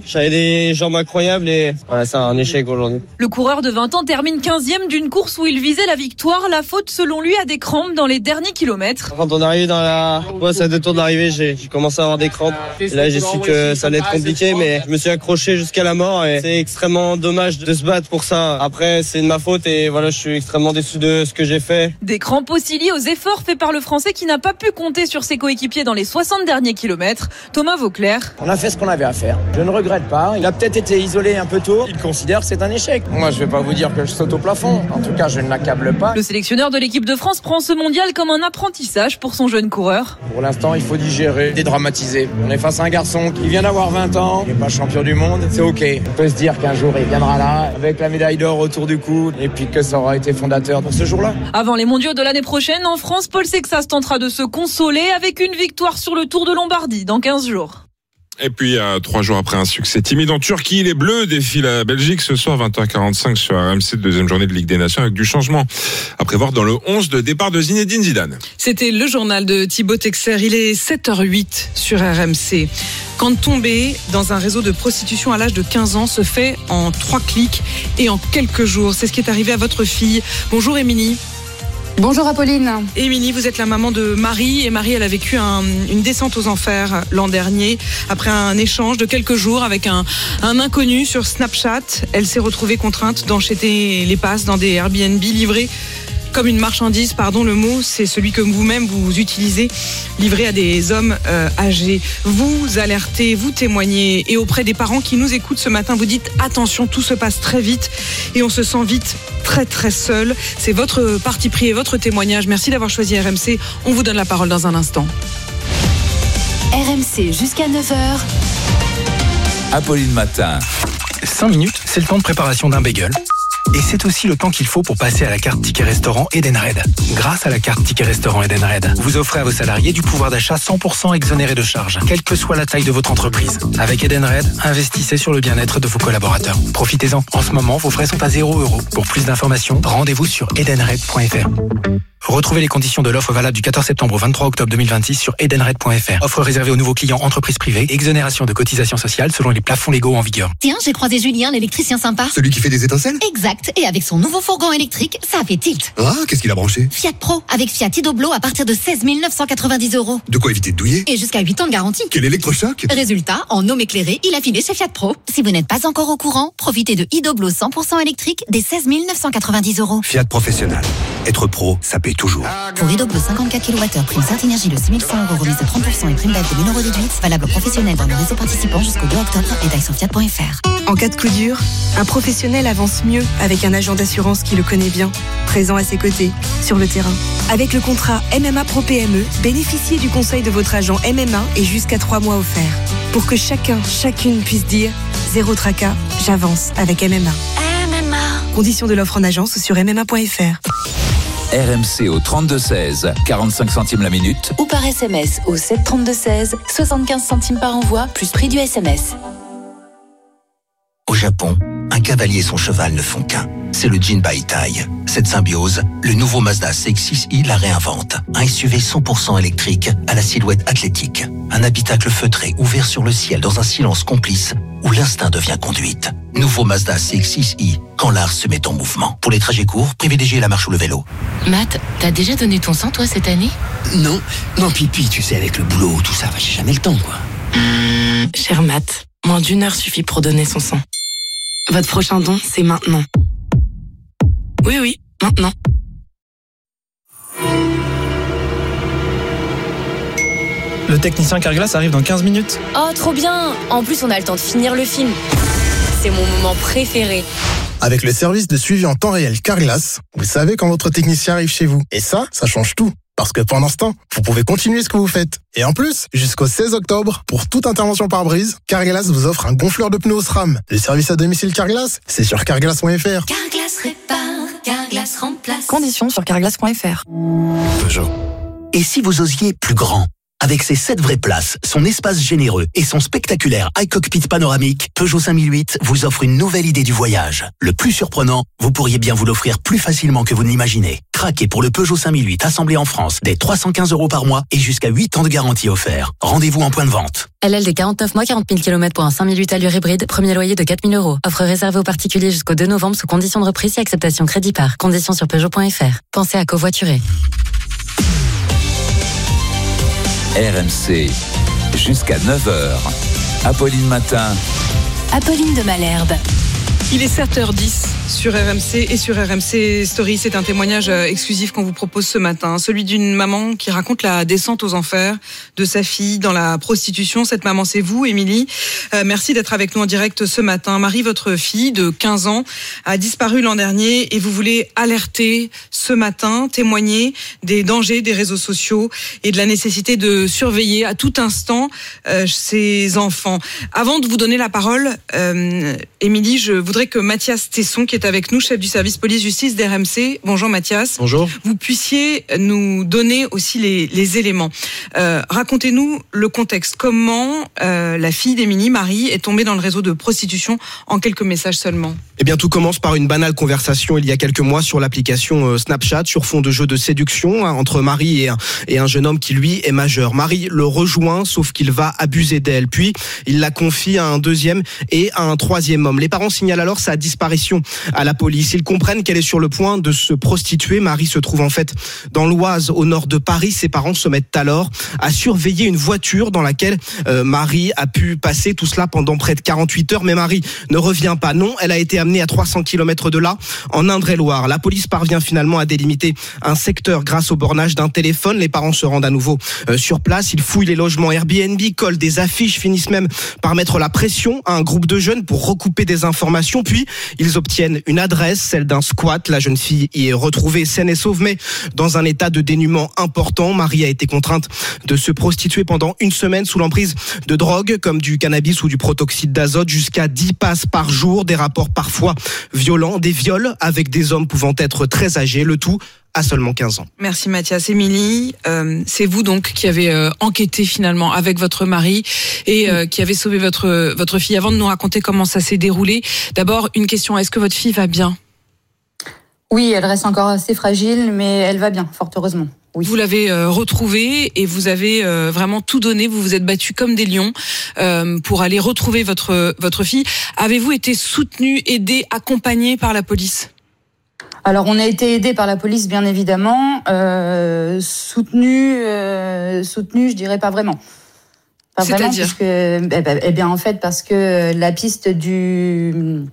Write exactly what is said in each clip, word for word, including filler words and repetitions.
J'avais des jambes incroyables et voilà, c'est un échec aujourd'hui. Le coureur de vingt ans termine quinzième d'une course où il visait la victoire. La faute, selon lui, à des crampes dans les derniers kilomètres. Quand on est arrivé dans la bosse à deux tours d'arrivée, j'ai, j'ai commencé à avoir des crampes. Et là, j'ai su que ça allait être compliqué, mais je me suis accroché jusqu'à la mort et c'est extrêmement dommage de se battre pour ça. Après, c'est de ma faute et voilà, je suis extrêmement déçu de ce que j'ai fait. Des crampes aussi liées aux efforts faits par le Français qui n'a pas pu compter sur ses coéquipiers dans les soixante derniers kilomètres. Thomas Vauclair. On a fait ce qu'on avait à faire. Je ne regrette pas. Il a peut-être été isolé un peu tôt. Il considère que c'est un échec. Moi, je vais pas vous dire que je saute au plafond. En tout cas, je ne l'accable pas. Le sélectionneur de l'équipe de France prend ce mondial comme un apprentissage pour son jeune coureur. Pour l'instant, il faut digérer, dédramatiser. On est face à un garçon qui vient d'avoir vingt ans, qui n'est pas champion du monde. C'est ok. On peut se dire qu'un jour, il viendra là, avec la médaille d'or autour du cou, et puis que ça aura été fondateur pour ce jour-là. Avant les mondiaux de l'année prochaine, en France, Paul Sexas tentera de se consoler avec une victoire sur le Tour de Lombardie dans quinze jours. Et puis, euh, trois jours après un succès timide en Turquie, les Bleus défient la Belgique ce soir, vingt heures quarante-cinq sur R M C, deuxième journée de Ligue des Nations, avec du changement à prévoir dans le onze de départ de Zinedine Zidane. C'était le journal de Thibaut Texer. Il est sept heures huit sur R M C. Quand tomber dans un réseau de prostitution à l'âge de quinze ans se fait en trois clics et en quelques jours. C'est ce qui est arrivé à votre fille. Bonjour Émilie. Bonjour Apolline. Émilie, vous êtes la maman de Marie et Marie, elle a vécu un, une descente aux enfers l'an dernier après un échange de quelques jours avec un, un inconnu sur Snapchat. Elle s'est retrouvée contrainte d'enchaîner les passes dans des Airbnb livrés comme une marchandise, pardon le mot, c'est celui que vous-même vous utilisez, livré à des hommes euh, âgés. Vous alertez, vous témoignez et auprès des parents qui nous écoutent ce matin, vous dites attention, tout se passe très vite et on se sent vite très très seul. C'est votre parti pris et votre témoignage. Merci d'avoir choisi R M C. On vous donne la parole dans un instant. R M C jusqu'à neuf heures. Apolline Matin. cinq minutes, c'est le temps de préparation d'un bagel. Et c'est aussi le temps qu'il faut pour passer à la carte Ticket Restaurant Edenred. Grâce à la carte Ticket Restaurant Edenred, vous offrez à vos salariés du pouvoir d'achat cent pour cent exonéré de charges, quelle que soit la taille de votre entreprise. Avec Edenred, investissez sur le bien-être de vos collaborateurs. Profitez-en. En ce moment, vos frais sont à zéro euro. Pour plus d'informations, rendez-vous sur edenred point f r. Retrouvez les conditions de l'offre valable du quatorze septembre au vingt-trois octobre deux mille vingt-six sur edenred point f r. Offre réservée aux nouveaux clients entreprises privées. Exonération de cotisations sociales selon les plafonds légaux en vigueur. Tiens, j'ai croisé Julien, l'électricien sympa. Celui qui fait des étincelles ? Exact. Et avec son nouveau fourgon électrique, ça a fait tilt. Ah, qu'est-ce qu'il a branché ? Fiat Pro, avec Fiat Idoblo à partir de seize mille neuf cent quatre-vingt-dix euros. De quoi éviter de douiller ? Et jusqu'à huit ans de garantie. Quel électrochoc ? Résultat, en homme éclairé, il a filé chez Fiat Pro. Si vous n'êtes pas encore au courant, profitez de Idoblo cent pour cent électrique des seize mille neuf cent quatre-vingt-dix euros. Fiat Professionnel. Être pro, ça paye toujours. Pour Idoblo cinquante-quatre kilowattheures, prime Certinergie de six mille cent euros, remise de trente pour cent et prime B A F de mille euros déduite. Valable professionnel dans le réseau participant jusqu'au deux octobre. Détails sur fiat point f r. En cas de coup dur, un professionnel avance mieux avec un agent d'assurance qui le connaît bien, présent à ses côtés, sur le terrain. Avec le contrat M M A Pro P M E, bénéficiez du conseil de votre agent M M A et jusqu'à trois mois offerts. Pour que chacun, chacune puisse dire « Zéro tracas, j'avance avec M M A ». M M A. Conditions de l'offre en agence sur m m a point f r. R M C au trente-deux seize, quarante-cinq centimes la minute. Ou par S M S au sept trente-deux seize, soixante-quinze centimes par envoi, plus prix du S M S. Au Japon, un cavalier et son cheval ne font qu'un. C'est le Jinbaitai. Cette symbiose, le nouveau Mazda C X six i la réinvente. Un S U V cent pour cent électrique à la silhouette athlétique. Un habitacle feutré ouvert sur le ciel dans un silence complice où l'instinct devient conduite. Nouveau Mazda C X six i, quand l'art se met en mouvement. Pour les trajets courts, privilégiez la marche ou le vélo. Matt, t'as déjà donné ton sang, toi, cette année ? Non, non, pipi, tu sais, avec le boulot, tout ça, j'ai jamais le temps, quoi. Mmh, cher Matt, moins d'une heure suffit pour donner son sang. Votre prochain don, c'est maintenant. Oui, oui, maintenant. Le technicien Carglass arrive dans quinze minutes. Oh, trop bien! En plus, on a le temps de finir le film. C'est mon moment préféré. Avec le service de suivi en temps réel Carglass, vous savez quand votre technicien arrive chez vous. Et ça, ça change tout. Parce que pendant ce temps, vous pouvez continuer ce que vous faites. Et en plus, jusqu'au seize octobre, pour toute intervention par brise, Carglass vous offre un gonfleur de pneus SRAM. Le service à domicile Carglass, c'est sur carglass point f r. Carglass répare, Carglass remplace. Conditions sur carglass point f r. Peugeot. Et si vous osiez plus grand ? Avec ses sept vraies places, son espace généreux et son spectaculaire iCockpit panoramique, Peugeot cinq mille huit vous offre une nouvelle idée du voyage. Le plus surprenant, vous pourriez bien vous l'offrir plus facilement que vous ne l'imaginez. Craquez pour le Peugeot cinq mille huit assemblé en France dès trois cent quinze euros par mois et jusqu'à huit ans de garantie offert. Rendez-vous en point de vente. L L D quarante-neuf mois, quarante mille kilomètres pour un cinq mille huit allure hybride, premier loyer de quatre mille euros. Offre réservée aux particuliers jusqu'au deux novembre sous conditions de reprise et acceptation crédit par. Conditions sur Peugeot point F R. Pensez à covoiturer. R M C, jusqu'à neuf heures. Apolline Matin. Apolline de Malherbe. Il est sept heures dix sur R M C et sur R M C Story. C'est un témoignage exclusif qu'on vous propose ce matin. Celui d'une maman qui raconte la descente aux enfers de sa fille dans la prostitution. Cette maman, c'est vous, Émilie. Euh, merci d'être avec nous en direct ce matin. Marie, votre fille de quinze ans, a disparu l'an dernier et vous voulez alerter ce matin, témoigner des dangers des réseaux sociaux et de la nécessité de surveiller à tout instant euh, ces enfants. Avant de vous donner la parole, euh, Émilie, je voudrais que Mathias Tesson, qui est avec nous, chef du service police-justice d'R M C. Bonjour Mathias. Bonjour. Vous puissiez nous donner aussi les, les éléments. Euh, racontez-nous le contexte. Comment euh, la fille d'Émilie, Marie, est tombée dans le réseau de prostitution en quelques messages seulement? Eh bien, tout commence par une banale conversation il y a quelques mois sur l'application Snapchat, sur fond de jeu de séduction, hein, entre Marie et un, et un jeune homme qui, lui, est majeur. Marie le rejoint, sauf qu'il va abuser d'elle. Puis, il la confie à un deuxième et à un troisième homme. Les parents signalent alors sa disparition à la police. Ils comprennent qu'elle est sur le point de se prostituer. Marie se trouve en fait dans l'Oise, au nord de Paris. Ses parents se mettent alors à surveiller une voiture dans laquelle euh, Marie a pu passer tout cela pendant près de quarante-huit heures. Mais Marie ne revient pas. Non, elle a été amenée à trois cents kilomètres de là, en Indre-et-Loire. La police parvient finalement à délimiter un secteur grâce au bornage d'un téléphone. Les parents se rendent à nouveau euh, sur place. Ils fouillent les logements Airbnb, collent des affiches, finissent même par mettre la pression à un groupe de jeunes pour recouper des informations. Puis, ils obtiennent une adresse, celle d'un squat. La jeune fille y est retrouvée saine et sauve, mais dans un état de dénuement important. Marie a été contrainte de se prostituer pendant une semaine sous l'emprise de drogues comme du cannabis ou du protoxyde d'azote, jusqu'à dix passes par jour, des rapports parfois violents, des viols avec des hommes pouvant être très âgés, le tout à seulement quinze ans. Merci Mathias. Émilie, euh, c'est vous donc qui avez euh, enquêté finalement avec votre mari et euh, qui avez sauvé votre votre fille. Avant de nous raconter comment ça s'est déroulé, d'abord une question, est-ce que votre fille va bien? Oui, elle reste encore assez fragile, mais elle va bien, fort heureusement. Oui. Vous l'avez euh, retrouvée et vous avez euh, vraiment tout donné, vous vous êtes battus comme des lions euh, pour aller retrouver votre votre fille. Avez-vous été soutenu, aidé, accompagné par la police? Alors, on a été aidé par la police, bien évidemment. Euh, soutenu, euh, soutenu, je dirais pas vraiment. Pas vraiment, parce que, eh bien, en fait, parce que la piste du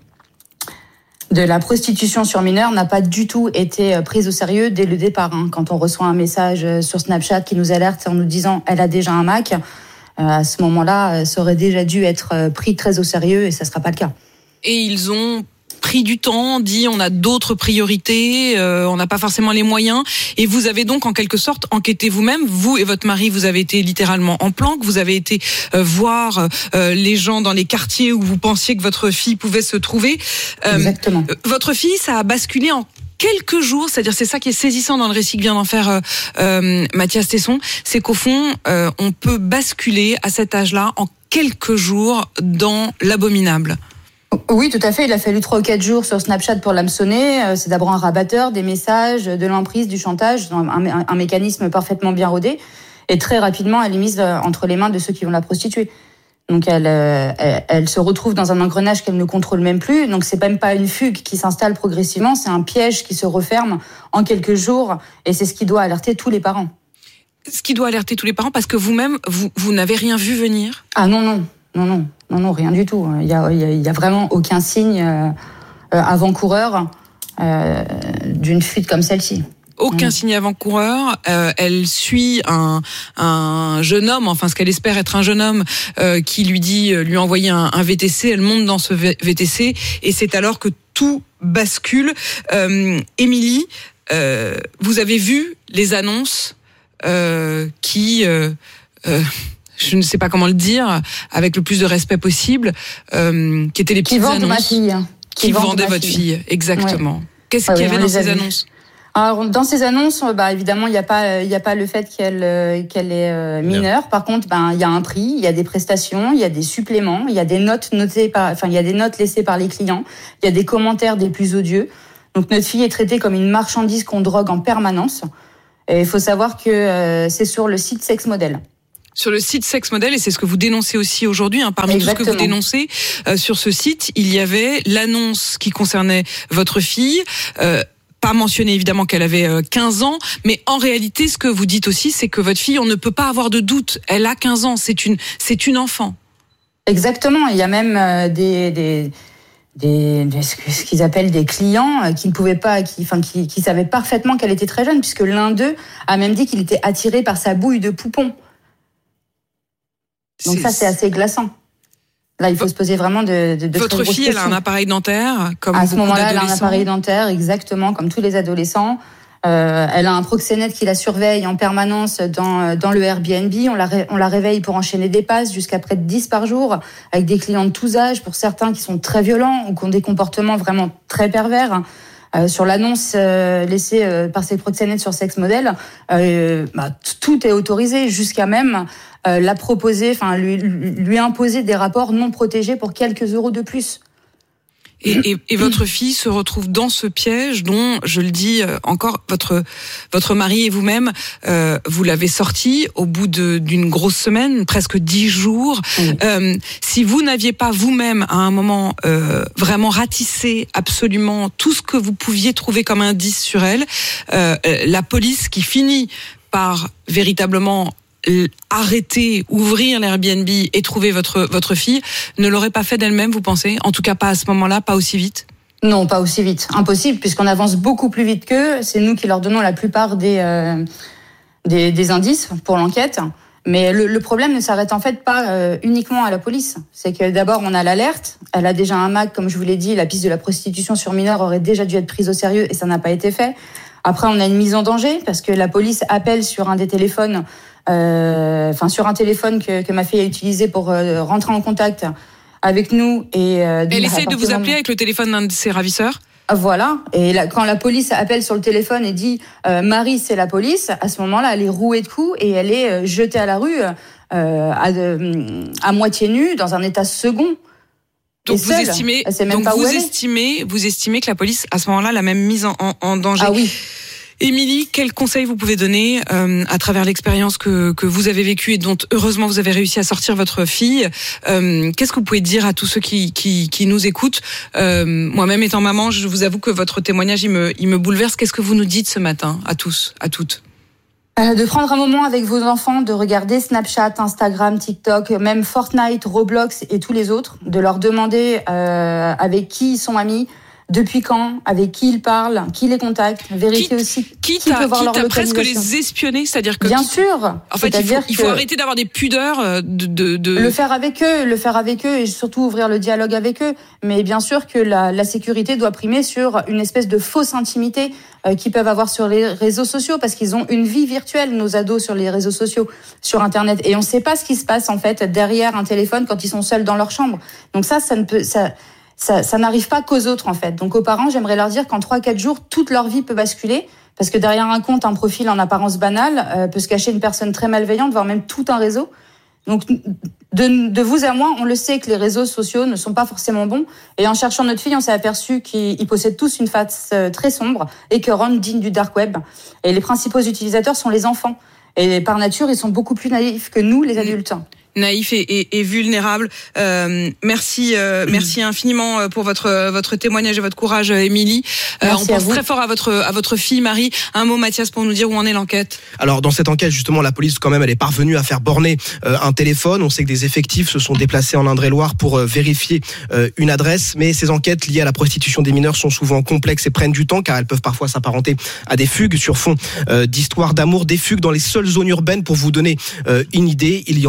de la prostitution sur mineurs n'a pas du tout été prise au sérieux dès le départ. Hein. Quand on reçoit un message sur Snapchat qui nous alerte en nous disant elle a déjà un Mac, euh, à ce moment-là, ça aurait déjà dû être pris très au sérieux et ça sera pas le cas. Et ils ont pris du temps, dit on a d'autres priorités, euh, on n'a pas forcément les moyens, et vous avez donc en quelque sorte enquêté vous-même, vous et votre mari, vous avez été littéralement en planque, vous avez été euh, voir euh, les gens dans les quartiers où vous pensiez que votre fille pouvait se trouver. Euh, Exactement. Votre fille, ça a basculé en quelques jours, c'est-à-dire c'est ça qui est saisissant dans le récit que vient d'en faire euh, euh, Mathias Tesson, c'est qu'au fond, euh, on peut basculer à cet âge-là en quelques jours dans l'abominable. Oui, tout à fait. Il a fallu trois ou quatre jours sur Snapchat pour l'hameçonner. C'est d'abord un rabatteur, des messages, de l'emprise, du chantage, un, un, un mécanisme parfaitement bien rodé. Et très rapidement, elle est mise entre les mains de ceux qui vont la prostituer. Donc elle, elle, elle se retrouve dans un engrenage qu'elle ne contrôle même plus. Donc c'est même pas une fugue qui s'installe progressivement, c'est un piège qui se referme en quelques jours. Et c'est ce qui doit alerter tous les parents. Ce qui doit alerter tous les parents, parce que vous-même, vous, vous n'avez rien vu venir? Ah non, non, non, non. Non, non, rien du tout. Il y a, il y a vraiment aucun signe euh, avant-coureur euh, d'une fuite comme celle-ci. Aucun mmh. signe avant-coureur. Euh, elle suit un, un jeune homme, enfin ce qu'elle espère être un jeune homme, euh, qui lui dit lui envoyer un, un V T C. Elle monte dans ce V T C et c'est alors que tout bascule. Euh, Émilie, euh, vous avez vu les annonces euh, qui... Euh, euh, je ne sais pas comment le dire, avec le plus de respect possible, euh, qui étaient les petites qui annonces ma fille, hein. qui, qui vendaient votre fille. fille. Exactement. Ouais. Qu'est-ce ouais, qu'il y avait dans ces annonces? Alors, dans ces annonces, bah, évidemment, il n'y a pas, il y a pas le fait qu'elle, euh, qu'elle est euh, mineure. Par contre, ben, il y a un prix, il y a des prestations, il y a des suppléments, il y a des notes notées par, enfin, il y a des notes laissées par les clients, il y a des commentaires des plus odieux. Donc, notre fille est traitée comme une marchandise qu'on drogue en permanence. Et il faut savoir que euh, c'est sur le site Sex Model. Sur le site Sex Model, et c'est ce que vous dénoncez aussi aujourd'hui, hein, parmi Exactement. Tout ce que vous dénoncez, euh, sur ce site, il y avait l'annonce qui concernait votre fille, euh, pas mentionné évidemment qu'elle avait quinze ans, mais en réalité, ce que vous dites aussi, c'est que votre fille, on ne peut pas avoir de doute. Elle a quinze ans, c'est une, c'est une enfant. Exactement. Il y a même euh, des, des, des, des, ce qu'ils appellent des clients euh, qui ne pouvaient pas, qui, enfin, qui, qui savaient parfaitement qu'elle était très jeune, puisque l'un d'eux a même dit qu'il était attiré par sa bouille de poupon. Donc c'est... ça, c'est assez glaçant. Là, il faut se poser vraiment de, de, de Votre fille, elle a un appareil dentaire, comme à ce moment-là, elle a un d'adolescents. appareil dentaire, exactement, comme tous les adolescents. Euh, elle a un proxénète qui la surveille en permanence dans, dans le Airbnb. On la, ré, on la réveille pour enchaîner des passes jusqu'à près de dix par jour, avec des clients de tous âges, pour certains qui sont très violents ou qui ont des comportements vraiment très pervers. Euh, sur l'annonce euh, laissée euh, par ces proxénètes sur Sex Model, euh, bah, t- tout est autorisé, jusqu'à même euh, la proposer, enfin lui, lui imposer des rapports non protégés pour quelques euros de plus. Et, et, et votre fille se retrouve dans ce piège dont, je le dis encore, votre votre mari et vous-même, euh, vous l'avez sorti au bout de, d'une grosse semaine, presque dix jours. Oui. Euh, si vous n'aviez pas vous-même, à un moment, euh, vraiment ratissé absolument tout ce que vous pouviez trouver comme indice sur elle, euh, la police qui finit par véritablement arrêter, ouvrir l'Airbnb et trouver votre votre fille, ne l'aurait pas fait d'elle-même, vous pensez ? En tout cas, pas à ce moment-là, pas aussi vite ? Non, pas aussi vite. Impossible, puisqu'on avance beaucoup plus vite qu'eux. C'est nous qui leur donnons la plupart des, euh, des, des indices pour l'enquête. Mais le, le problème ne s'arrête en fait pas euh, uniquement à la police. C'est que d'abord, on a l'alerte. Elle a déjà un M A C, comme je vous l'ai dit. La piste de la prostitution sur mineurs aurait déjà dû être prise au sérieux et ça n'a pas été fait. Après, on a une mise en danger parce que la police appelle sur un des téléphones Euh, enfin sur un téléphone que, que ma fille a utilisé pour euh, rentrer en contact avec nous. Et euh, elle essaye de vous appeler avec le téléphone d'un de ses ravisseurs. Voilà. Et là, quand la police appelle sur le téléphone et dit euh, Marie, c'est la police, à ce moment-là, elle est rouée de coups et elle est euh, jetée à la rue euh, à, euh, à moitié nue, dans un état second. Donc vous seule. estimez, donc vous estimez, vous estimez que la police à ce moment-là l'a même mise en, en, en danger. Ah oui. Émilie, quels conseils vous pouvez donner euh, à travers l'expérience que, que vous avez vécue et dont heureusement vous avez réussi à sortir votre fille ? euh, Qu'est-ce que vous pouvez dire à tous ceux qui, qui, qui nous écoutent ? euh, Moi-même étant maman, je vous avoue que votre témoignage il me, il me bouleverse. Qu'est-ce que vous nous dites ce matin à tous, à toutes ? Euh, de prendre un moment avec vos enfants, de regarder Snapchat, Instagram, TikTok, même Fortnite, Roblox et tous les autres, de leur demander euh, avec qui ils sont amis, depuis quand, avec qui ils parlent, qui les contacte, vérifier quitte, aussi quitte qui à, peut voir leur localisation. presque les espionner, c'est-à-dire que bien qui, sûr. En fait, il faut, il faut arrêter d'avoir des pudeurs de, de, de le faire avec eux, le faire avec eux et surtout ouvrir le dialogue avec eux. Mais bien sûr que la, la sécurité doit primer sur une espèce de fausse intimité euh, qu'ils peuvent avoir sur les réseaux sociaux parce qu'ils ont une vie virtuelle, nos ados, sur les réseaux sociaux, sur Internet, et on ne sait pas ce qui se passe en fait derrière un téléphone quand ils sont seuls dans leur chambre. Donc ça, ça ne peut ça. Ça, ça n'arrive pas qu'aux autres, en fait. Donc, aux parents, j'aimerais leur dire qu'en trois quatre jours, toute leur vie peut basculer. Parce que derrière un compte, un profil en apparence banal, euh, peut se cacher une personne très malveillante, voire même tout un réseau. Donc, de, de vous à moi, on le sait que les réseaux sociaux ne sont pas forcément bons. Et en cherchant notre fille, on s'est aperçu qu'ils possèdent tous une face très sombre, écœurante, digne du dark web. Et les principaux utilisateurs sont les enfants. Et par nature, ils sont beaucoup plus naïfs que nous, les adultes. Naïf et, et, et vulnérable. Euh, merci, euh, merci infiniment pour votre votre témoignage et votre courage, Émilie. Euh, on pense très fort à votre à votre fille Marie. Un mot, Mathias, pour nous dire où en est l'enquête. Alors dans cette enquête, justement, la police quand même, elle est parvenue à faire borner euh, un téléphone. On sait que des effectifs se sont déplacés en Indre-et-Loire pour euh, vérifier euh, une adresse. Mais ces enquêtes liées à la prostitution des mineurs sont souvent complexes et prennent du temps, car elles peuvent parfois s'apparenter à des fugues sur fond euh, d'histoires d'amour, des fugues dans les seules zones urbaines. Pour vous donner euh, une idée, il y en a quasi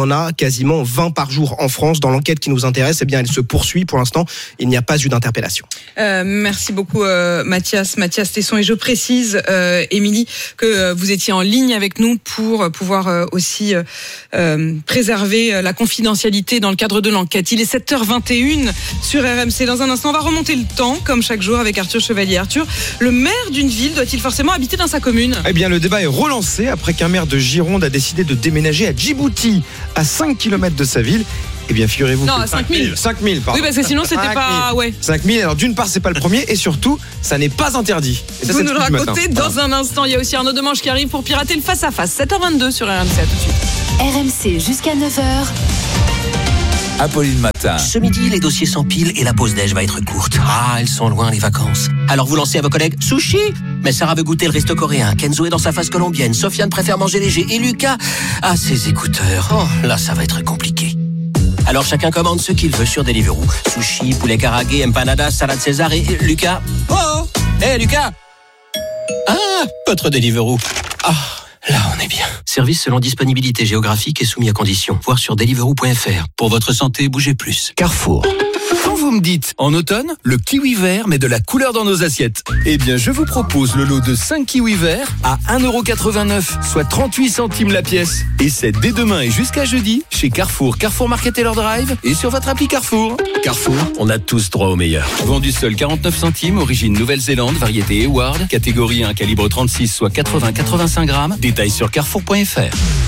quasiment vingt par jour en France. Dans l'enquête qui nous intéresse, eh bien, elle se poursuit. Pour l'instant, il n'y a pas eu d'interpellation. Euh, merci beaucoup, euh, Mathias. Mathias Tesson. Et je précise, euh, Émilie, que euh, vous étiez en ligne avec nous pour pouvoir euh, aussi euh, euh, préserver la confidentialité dans le cadre de l'enquête. Il est sept heures vingt et une sur R M C. Dans un instant, on va remonter le temps, comme chaque jour, avec Arthur Chevalier. Arthur, le maire d'une ville doit-il forcément habiter dans sa commune ? Eh bien, le débat est relancé après qu'un maire de Gironde a décidé de déménager à Djibouti, à cinq kilomètres de sa ville. Eh bien, figurez-vous non, que... à cinq mille. cinq mille, pardon. Oui, parce que sinon, c'était pas... Ouais. cinq mille, alors d'une part, c'est pas le premier, et surtout, ça n'est pas interdit. Et ça, vous c'est nous le racontez dans voilà. un instant. Il y a aussi Arnaud Demange qui arrive pour pirater le face-à-face. sept heures vingt-deux sur R M C, à tout de suite. R M C jusqu'à neuf heures. Apolline Matin. Ce midi, les dossiers s'empilent et la pause déj va être courte. Ah, elles sont loin les vacances. Alors vous lancez à vos collègues sushi. Mais Sarah veut goûter le resto coréen. Kenzo est dans sa phase colombienne. Sofiane préfère manger léger. Et Lucas a ses écouteurs. Oh, là, ça va être compliqué. Alors chacun commande ce qu'il veut sur Deliveroo. Sushi, poulet karagué, empanadas, salade César et Lucas. Oh, oh. Hé hey, Lucas. Ah, votre Deliveroo. Ah. Là, on est bien. Service selon disponibilité géographique et soumis à conditions. Voir sur deliveroo point f r. Pour votre santé, bougez plus. Carrefour. Quand vous me dites en automne, le kiwi vert met de la couleur dans nos assiettes. Eh bien, je vous propose le lot de cinq kiwis verts à un euro quatre-vingt-neuf, soit trente-huit centimes la pièce. Et c'est dès demain et jusqu'à jeudi chez Carrefour, Carrefour Market Taylor Drive et sur votre appli Carrefour. Carrefour, on a tous droit au meilleur. Vendu seul quarante-neuf centimes, origine Nouvelle-Zélande, variété Eward, catégorie un, calibre trente-six, soit quatre-vingts à quatre-vingt-cinq grammes. Détails sur carrefour point f r.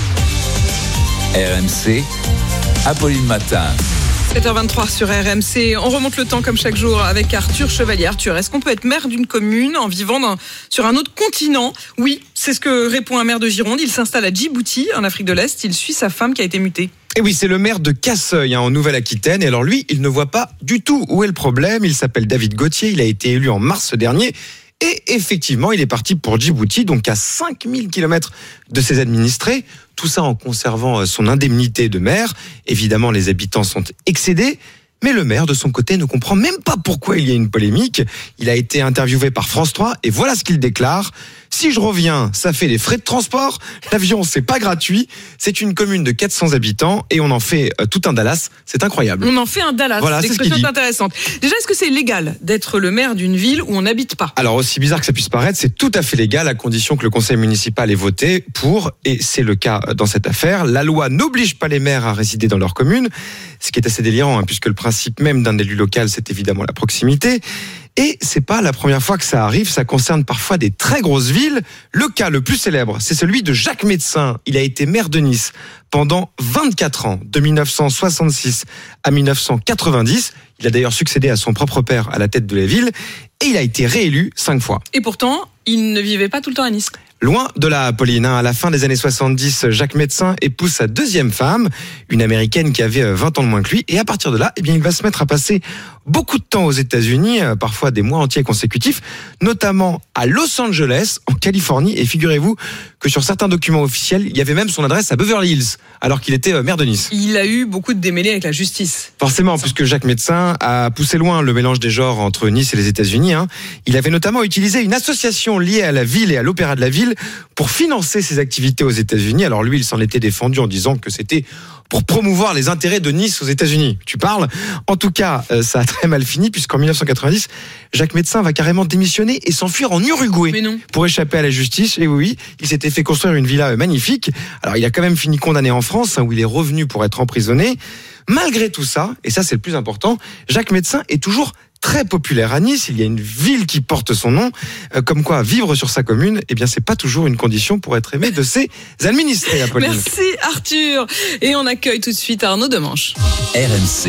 R M C, Apolline Matin. sept heures vingt-trois sur R M C. On remonte le temps comme chaque jour avec Arthur Chevalier. Arthur, est-ce qu'on peut être maire d'une commune en vivant dans, sur un autre continent ? Oui, c'est ce que répond un maire de Gironde. Il s'installe à Djibouti, en Afrique de l'Est. Il suit sa femme qui a été mutée. Et oui, c'est le maire de Casseuil, hein, en Nouvelle-Aquitaine. Et alors lui, il ne voit pas du tout où est le problème. Il s'appelle David Gauthier. Il a été élu en mars dernier. Et effectivement, il est parti pour Djibouti, donc à cinq mille kilomètres de ses administrés. Tout ça en conservant son indemnité de maire. Évidemment, les habitants sont excédés. Mais le maire, de son côté, ne comprend même pas pourquoi il y a une polémique. Il a été interviewé par France trois et voilà ce qu'il déclare. Si je reviens, ça fait des frais de transport. L'avion, c'est pas gratuit. C'est une commune de quatre cents habitants et on en fait euh, tout un Dallas. C'est incroyable. On en fait un Dallas. Voilà, c'est l'expression ce qu'il est intéressante. Déjà, est-ce que c'est légal d'être le maire d'une ville où on n'habite pas ? Alors, aussi bizarre que ça puisse paraître, c'est tout à fait légal à condition que le conseil municipal ait voté pour, et c'est le cas dans cette affaire. La loi n'oblige pas les maires à résider dans leur commune, ce qui est assez délirant, hein, puisque le principe même d'un élu local, c'est évidemment la proximité. Et c'est pas la première fois que ça arrive, ça concerne parfois des très grosses villes. Le cas le plus célèbre, c'est celui de Jacques Médecin. Il a été maire de Nice pendant vingt-quatre ans, de mille neuf cent soixante-six à mille neuf cent quatre-vingt-dix. Il a d'ailleurs succédé à son propre père à la tête de la ville et il a été réélu cinq fois. Et pourtant, il ne vivait pas tout le temps à Nice. Loin de là, Apolline, à la fin des années soixante-dix, Jacques Médecin épouse sa deuxième femme, une américaine qui avait vingt ans de moins que lui. Et à partir de là, eh bien, il va se mettre à passer beaucoup de temps aux États-Unis, parfois des mois entiers consécutifs, notamment à Los Angeles, en Californie. Et figurez-vous que sur certains documents officiels, il y avait même son adresse à Beverly Hills, alors qu'il était maire de Nice. Il a eu beaucoup de démêlés avec la justice. Forcément, puisque Jacques Médecin a poussé loin le mélange des genres entre Nice et les États-Unis. Hein. Il avait notamment utilisé une association liée à la ville et à l'Opéra de la Ville pour financer ses activités aux États-Unis. Alors lui, il s'en était défendu en disant que c'était pour promouvoir les intérêts de Nice aux États-Unis. Tu parles ? En tout cas, ça a très mal fini puisqu'en mille neuf cent quatre-vingt-dix, Jacques Médecin va carrément démissionner et s'enfuir en Uruguay pour échapper à la justice. Et oui, il s'était fait construire une villa magnifique. Alors il a quand même fini condamné en France, hein, où il est revenu pour être emprisonné. Malgré tout ça, et ça c'est le plus important, Jacques Médecin est toujours très populaire à Nice. Il y a une ville qui porte son nom. Euh, comme quoi, vivre sur sa commune, eh bien, c'est pas toujours une condition pour être aimé de ses administrés, Apolline. Merci Arthur. Et on accueille tout de suite Arnaud Demange. R M C.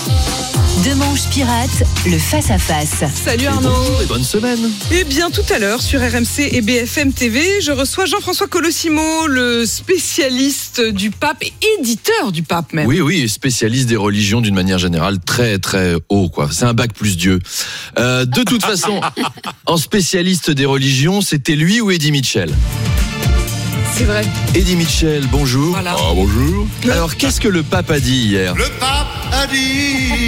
Demange pirate, le face-à-face. Salut Arnaud. Et bonjour et bonne semaine. Eh bien, tout à l'heure, sur R M C et B F M T V, je reçois Jean-François Colosimo, le spécialiste du pape et éditeur du pape même. Oui, oui, spécialiste des religions d'une manière générale, très, très haut, quoi. C'est un bac plus Dieu. Euh, de toute façon, en spécialiste des religions, c'était lui ou Eddie Mitchell ? C'est vrai. Eddie Mitchell, bonjour. Voilà. Ah, bonjour. Alors, qu'est-ce que le pape a dit hier ? Le pape a dit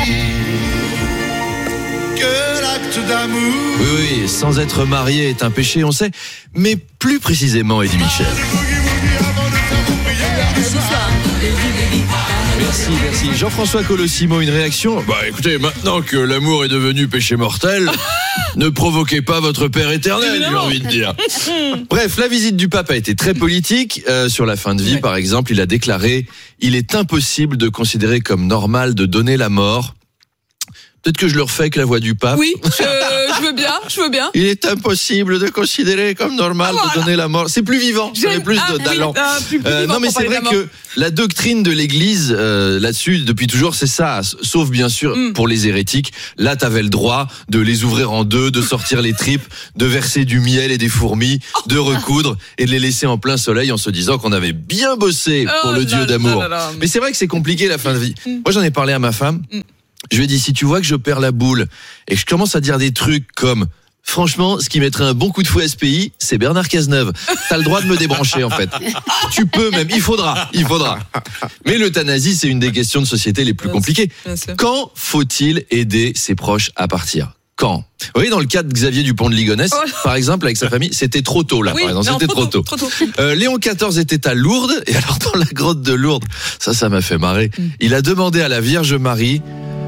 que l'acte d'amour... Oui, oui, sans être marié est un péché, on sait. Mais plus précisément, Eddie Mitchell. Merci, merci. Jean-François Colossimo, une réaction? Bah écoutez, maintenant que l'amour est devenu péché mortel, ne provoquez pas votre Père éternel, j'ai envie de dire. Bref, la visite du pape a été très politique. Euh, sur la fin de vie, ouais. Par exemple, il a déclaré « Il est impossible de considérer comme normal de donner la mort ». Peut-être que je le refais avec la voix du pape. Oui, je, je veux bien, je veux bien. Il est impossible de considérer comme normal ah, voilà. de donner la mort. C'est plus vivant, c'est plus ah, d'allant. Oui, euh, plus, plus euh, non, mais c'est vrai que la doctrine de l'Église euh, là-dessus, depuis toujours, c'est ça. Sauf bien sûr mm. pour les hérétiques. Là, t'avais le droit de les ouvrir en deux, de sortir les tripes, de verser du miel et des fourmis, de recoudre et de les laisser en plein soleil en se disant qu'on avait bien bossé pour oh, le Dieu d'amour. Là, là, là. Mais c'est vrai que c'est compliqué la fin de vie. Mm. Moi, j'en ai parlé à ma femme. Mm. Je lui ai dit, si tu vois que je perds la boule et que je commence à dire des trucs comme « Franchement, ce qui mettrait un bon coup de fouet à ce pays, c'est Bernard Cazeneuve. T'as le droit de me débrancher, en fait. Tu peux même, il faudra, il faudra. » Mais l'euthanasie, c'est une des questions de société les plus compliquées. Quand faut-il aider ses proches à partir ? Quand ? Vous voyez, dans le cas de Xavier Dupont de Ligonnès, oh. par exemple, avec sa famille, c'était trop tôt, là, oui, par exemple. C'était trop, trop tôt. Trop tôt. Euh, Léon quatorze était à Lourdes, et alors dans la grotte de Lourdes, ça, ça m'a fait marrer. Mm. Il a demandé à la Vierge Marie: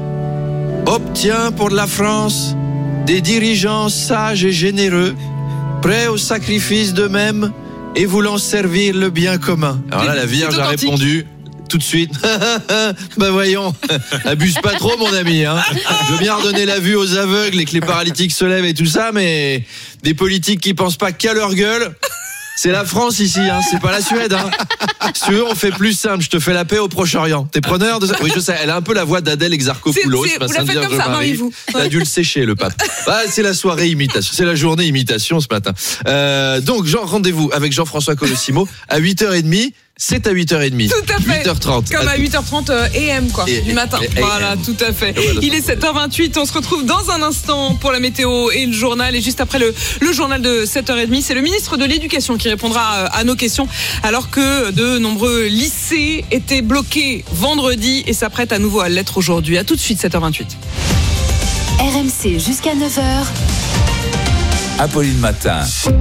obtient pour la France des dirigeants sages et généreux, prêts au sacrifice d'eux-mêmes et voulant servir le bien commun. Alors là, la Vierge a répondu tout de suite: bah voyons, abuse pas trop mon ami, hein. Je veux bien redonner la vue aux aveugles et que les paralytiques se lèvent et tout ça, mais des politiques qui pensent pas qu'à leur gueule. C'est la France ici, hein, c'est pas la Suède. Hein. Si tu veux, on fait plus simple. Je te fais la paix au Proche-Orient. T'es preneur de ça? Oui, je sais. Elle a un peu la voix d'Adèle Exarchopoulos. C'est, c'est, vous la faites comme ça, Marie-vous. T'as dû le sécher, le pape. Bah, c'est la soirée imitation. C'est la journée imitation ce matin. Euh, donc, genre, rendez-vous avec Jean-François Colossimo à huit heures trente. C'est à huit heures trente. Tout à fait. huit heures trente. Comme à huit heures trente euh, A M, quoi, et, du matin. Et, et, voilà, et, tout à fait. Il est sept heures vingt-huit. On se retrouve dans un instant pour la météo et le journal. Et juste après le, le journal de sept heures trente, c'est le ministre de l'Éducation qui répondra à nos questions, alors que de nombreux lycées étaient bloqués vendredi et s'apprêtent à nouveau à l'être aujourd'hui. À tout de suite, sept heures vingt-huit. R M C jusqu'à neuf heures. Apolline Matin.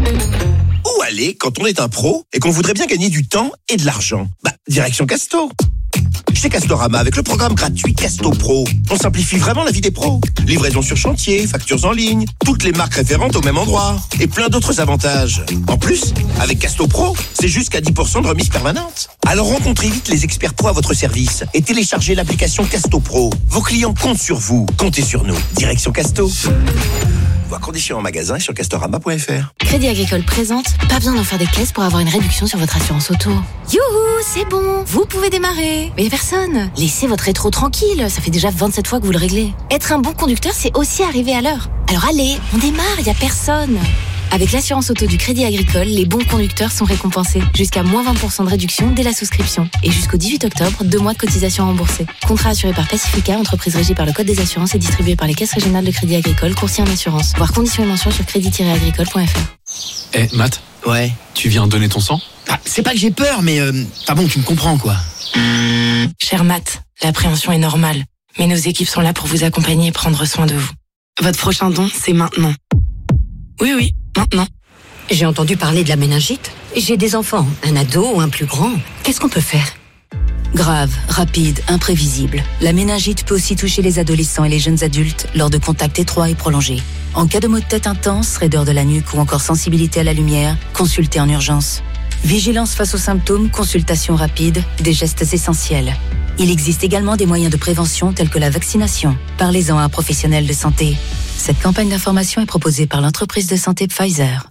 Où aller quand on est un pro et qu'on voudrait bien gagner du temps et de l'argent? Bah, direction Casto. Chez Castorama, avec le programme gratuit Casto Pro, on simplifie vraiment la vie des pros. Livraison sur chantier, factures en ligne, toutes les marques référentes au même endroit et plein d'autres avantages. En plus, avec Casto Pro, c'est jusqu'à dix pour cent de remise permanente. Alors rencontrez vite les experts pro à votre service et téléchargez l'application Casto Pro. Vos clients comptent sur vous, comptez sur nous. Direction Casto. Voir conditions en magasin et sur castorama point f r. Crédit Agricole présente, pas besoin d'en faire des caisses pour avoir une réduction sur votre assurance auto. Youhou, c'est bon, vous pouvez démarrer. Mais personne. Laissez votre rétro tranquille, ça fait déjà vingt-sept fois que vous le réglez. Être un bon conducteur, c'est aussi arriver à l'heure. Alors allez, on démarre, y a personne. Avec l'assurance auto du Crédit Agricole, les bons conducteurs sont récompensés. Jusqu'à moins vingt pour cent de réduction dès la souscription. Et jusqu'au dix-huit octobre, deux mois de cotisation remboursée. Contrat assuré par Pacifica, entreprise régie par le Code des assurances et distribué par les caisses régionales de Crédit Agricole, courtier en assurance. Voir conditions et mentions sur crédit tiret agricole point f r. Eh, hey, Matt. Ouais. Tu viens donner ton sang? Ah, c'est pas que j'ai peur, mais euh, ah bon, tu me comprends, quoi. Cher Matt, l'appréhension est normale. Mais nos équipes sont là pour vous accompagner et prendre soin de vous. Votre prochain don, c'est maintenant. Oui, oui, maintenant. J'ai entendu parler de la méningite. J'ai des enfants, un ado ou un plus grand. Qu'est-ce qu'on peut faire? Grave, rapide, imprévisible. La méningite peut aussi toucher les adolescents et les jeunes adultes lors de contacts étroits et prolongés. En cas de maux de tête intense, raideur de la nuque ou encore sensibilité à la lumière, consultez en urgence. Vigilance face aux symptômes, consultation rapide, des gestes essentiels. Il existe également des moyens de prévention tels que la vaccination. Parlez-en à un professionnel de santé. Cette campagne d'information est proposée par l'entreprise de santé Pfizer.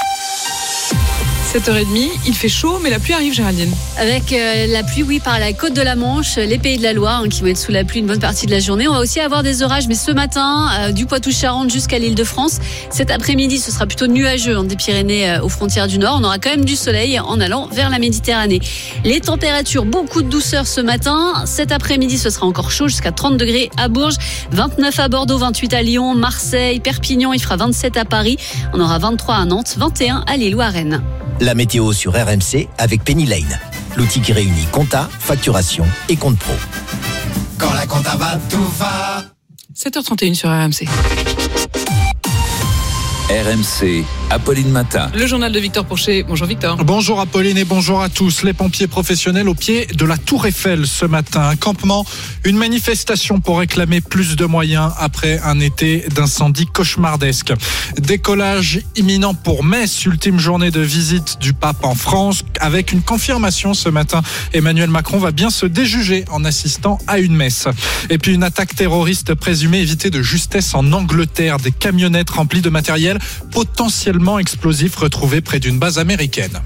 sept heures trente, il fait chaud, mais la pluie arrive, Géraldine. Avec euh, la pluie, oui, par la côte de la Manche, les Pays de la Loire, hein, qui vont être sous la pluie une bonne partie de la journée. On va aussi avoir des orages, mais ce matin, euh, du Poitou-Charentes jusqu'à l'Île-de-France. Cet après-midi, ce sera plutôt nuageux, hein, des Pyrénées euh, aux frontières du Nord. On aura quand même du soleil en allant vers la Méditerranée. Les températures, beaucoup de douceur ce matin. Cet après-midi, ce sera encore chaud, jusqu'à trente degrés à Bourges, vingt-neuf à Bordeaux, vingt-huit à Lyon, Marseille, Perpignan, il fera vingt-sept à Paris. On aura vingt-trois à Nantes, vingt et un à Lille ou à Rennes. La météo sur R M C avec Penny Lane, l'outil qui réunit compta, facturation et compte pro. Quand la compta va, tout va. sept heures trente et une sur R M C. R M C, Apolline Matin. Le journal de Victor Pourchet. Bonjour Victor. Bonjour Apolline et bonjour à tous. Les pompiers professionnels au pied de la Tour Eiffel ce matin. Un campement, une manifestation pour réclamer plus de moyens après un été d'incendie cauchemardesque. Décollage imminent pour Metz, ultime journée de visite du pape en France. Avec une confirmation ce matin, Emmanuel Macron va bien se déjuger en assistant à une messe. Et puis une attaque terroriste présumée évitée de justesse en Angleterre. Des camionnettes remplies de matériel potentiellement explosif retrouvé près d'une base américaine.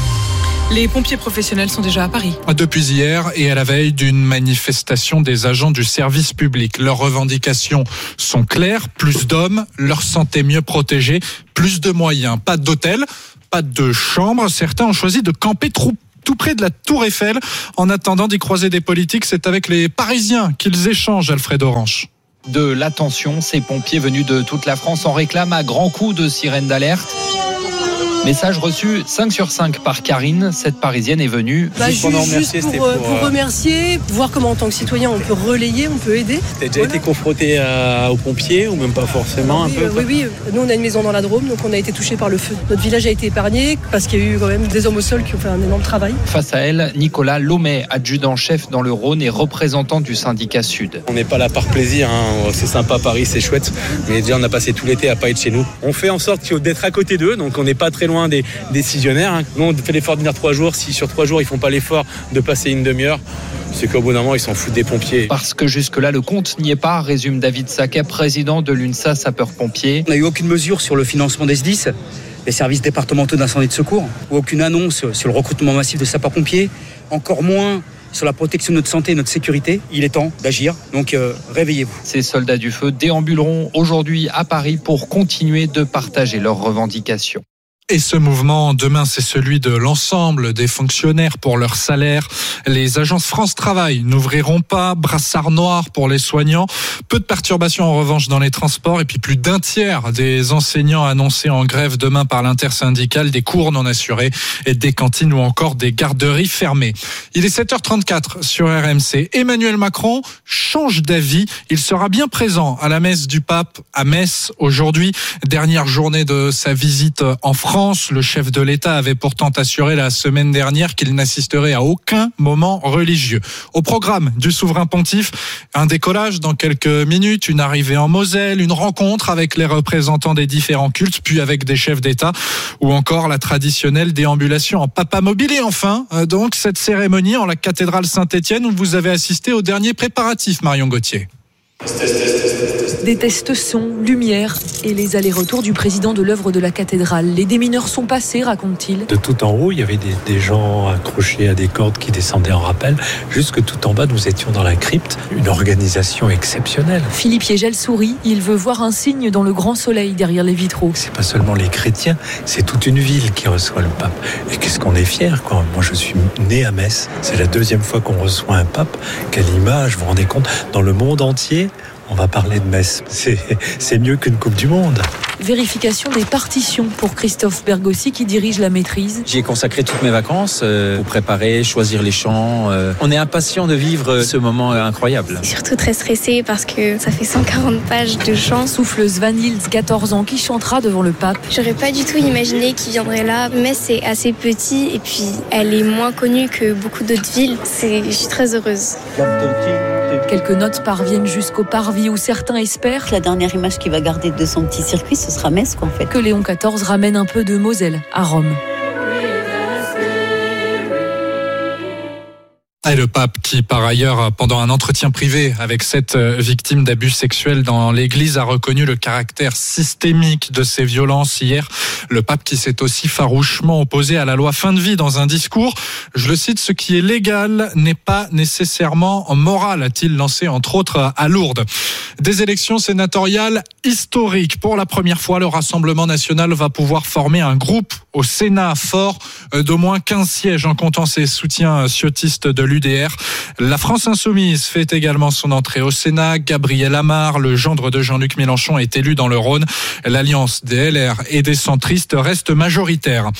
Les pompiers professionnels sont déjà à Paris. Depuis hier et à la veille d'une manifestation des agents du service public. Leurs revendications sont claires. Plus d'hommes, leur santé mieux protégée, plus de moyens. Pas d'hôtel, pas de chambre. Certains ont choisi de camper trop tout près de la Tour Eiffel. En attendant d'y croiser des politiques, c'est avec les Parisiens qu'ils échangent, Alfred Orange. De l'attention, ces pompiers venus de toute la France en réclament à grands coups de sirène d'alerte. Message reçu cinq sur cinq par Karine. Cette Parisienne est venue bah, juste, juste pour, pour, pour remercier, voir comment en tant que citoyen on peut relayer, on peut aider. T'as déjà voilà. été confronté à, aux pompiers ou même pas forcément oui, un peu euh, Oui, oui. Nous on a une maison dans la Drôme, donc on a été touché par le feu. Notre village a été épargné parce qu'il y a eu quand même des hommes au sol qui ont fait un énorme travail. Face à elle, Nicolas Lomet, adjudant-chef dans le Rhône et représentant du syndicat Sud. On n'est pas là par plaisir, hein. C'est sympa Paris, c'est chouette, mais déjà on a passé tout l'été à pas être chez nous. On fait en sorte d'être à côté d'eux, donc on n'est pas très loin des décisionnaires. Hein. Nous, on fait l'effort de venir trois jours. Si sur trois jours, ils font pas l'effort de passer une demi-heure, c'est qu'au bout d'un moment, ils s'en foutent des pompiers. Parce que jusque-là, le compte n'y est pas, résume David Saquet, président de l'UNSA Sapeurs-Pompiers. On n'a eu aucune mesure sur le financement des S D I S, les services départementaux d'incendie et de secours, ou aucune annonce sur le recrutement massif de sapeurs-pompiers, encore moins sur la protection de notre santé et notre sécurité. Il est temps d'agir, donc euh, réveillez-vous. Ces soldats du feu déambuleront aujourd'hui à Paris pour continuer de partager leurs revendications. Et ce mouvement, demain, c'est celui de l'ensemble des fonctionnaires pour leur salaire. Les agences France Travail n'ouvriront pas, brassard noir pour les soignants. Peu de perturbations en revanche dans les transports et puis plus d'un tiers des enseignants annoncés en grève demain par l'intersyndicale, des cours non assurés et des cantines ou encore des garderies fermées. Il est sept heures trente-quatre sur R M C. Emmanuel Macron change d'avis. Il sera bien présent à la messe du pape à Metz aujourd'hui, dernière journée de sa visite en France. Le chef de l'État avait pourtant assuré la semaine dernière qu'il n'assisterait à aucun moment religieux. Au programme du souverain pontife, un décollage dans quelques minutes, une arrivée en Moselle, une rencontre avec les représentants des différents cultes, puis avec des chefs d'État, ou encore la traditionnelle déambulation en papa mobile. Et enfin, donc, cette cérémonie en la cathédrale Saint-Étienne où vous avez assisté aux derniers préparatifs, Marion Gauthier. Des tests son, lumière et les allers-retours du président de l'œuvre de la cathédrale. Les démineurs sont passés, raconte-t-il. De tout en haut, il y avait des, des gens accrochés à des cordes qui descendaient en rappel. Jusque tout en bas, nous étions dans la crypte. Une organisation exceptionnelle. Philippe Yegel sourit. Il veut voir un signe dans le grand soleil derrière les vitraux. C'est pas seulement les chrétiens, c'est toute une ville qui reçoit le pape. Et qu'est-ce qu'on est fiers, quoi. Moi, je suis né à Metz. C'est la deuxième fois qu'on reçoit un pape. Quelle image, vous vous rendez compte, dans le monde entier, on va parler de Metz. C'est, c'est mieux qu'une Coupe du Monde. Vérification des partitions pour Christophe Bergossi qui dirige la maîtrise. J'y ai consacré toutes mes vacances euh, pour préparer, choisir les chants. Euh, on est impatient de vivre ce moment incroyable. Surtout très stressé parce que ça fait cent quarante pages de chants. Souffleuse Vanille, quatorze ans, qui chantera devant le pape. J'aurais pas du tout imaginé qu'il viendrait là. Metz c'est assez petit et puis elle est moins connue que beaucoup d'autres villes. C'est, je suis très heureuse. Quelques notes parviennent jusqu'au parvis où certains espèrent la dernière image qu'il va garder de son petit circuit, ce sera Metz, quoi, en fait. Que Léon quatorze ramène un peu de Moselle à Rome. Et le pape qui, par ailleurs, pendant un entretien privé avec cette victime d'abus sexuels dans l'église, a reconnu le caractère systémique de ces violences hier. Le pape qui s'est aussi farouchement opposé à la loi fin de vie dans un discours. Je le cite, ce qui est légal n'est pas nécessairement moral, a-t-il lancé entre autres à Lourdes. Des élections sénatoriales historiques. Pour la première fois, le Rassemblement national va pouvoir former un groupe au Sénat fort d'au moins quinze sièges en comptant ses soutiens ciotistes de l'U D R. La France insoumise fait également son entrée au Sénat. Gabriel Amar, le gendre de Jean-Luc Mélenchon, est élu dans le Rhône. L'alliance des L R et des centristes reste majoritaire.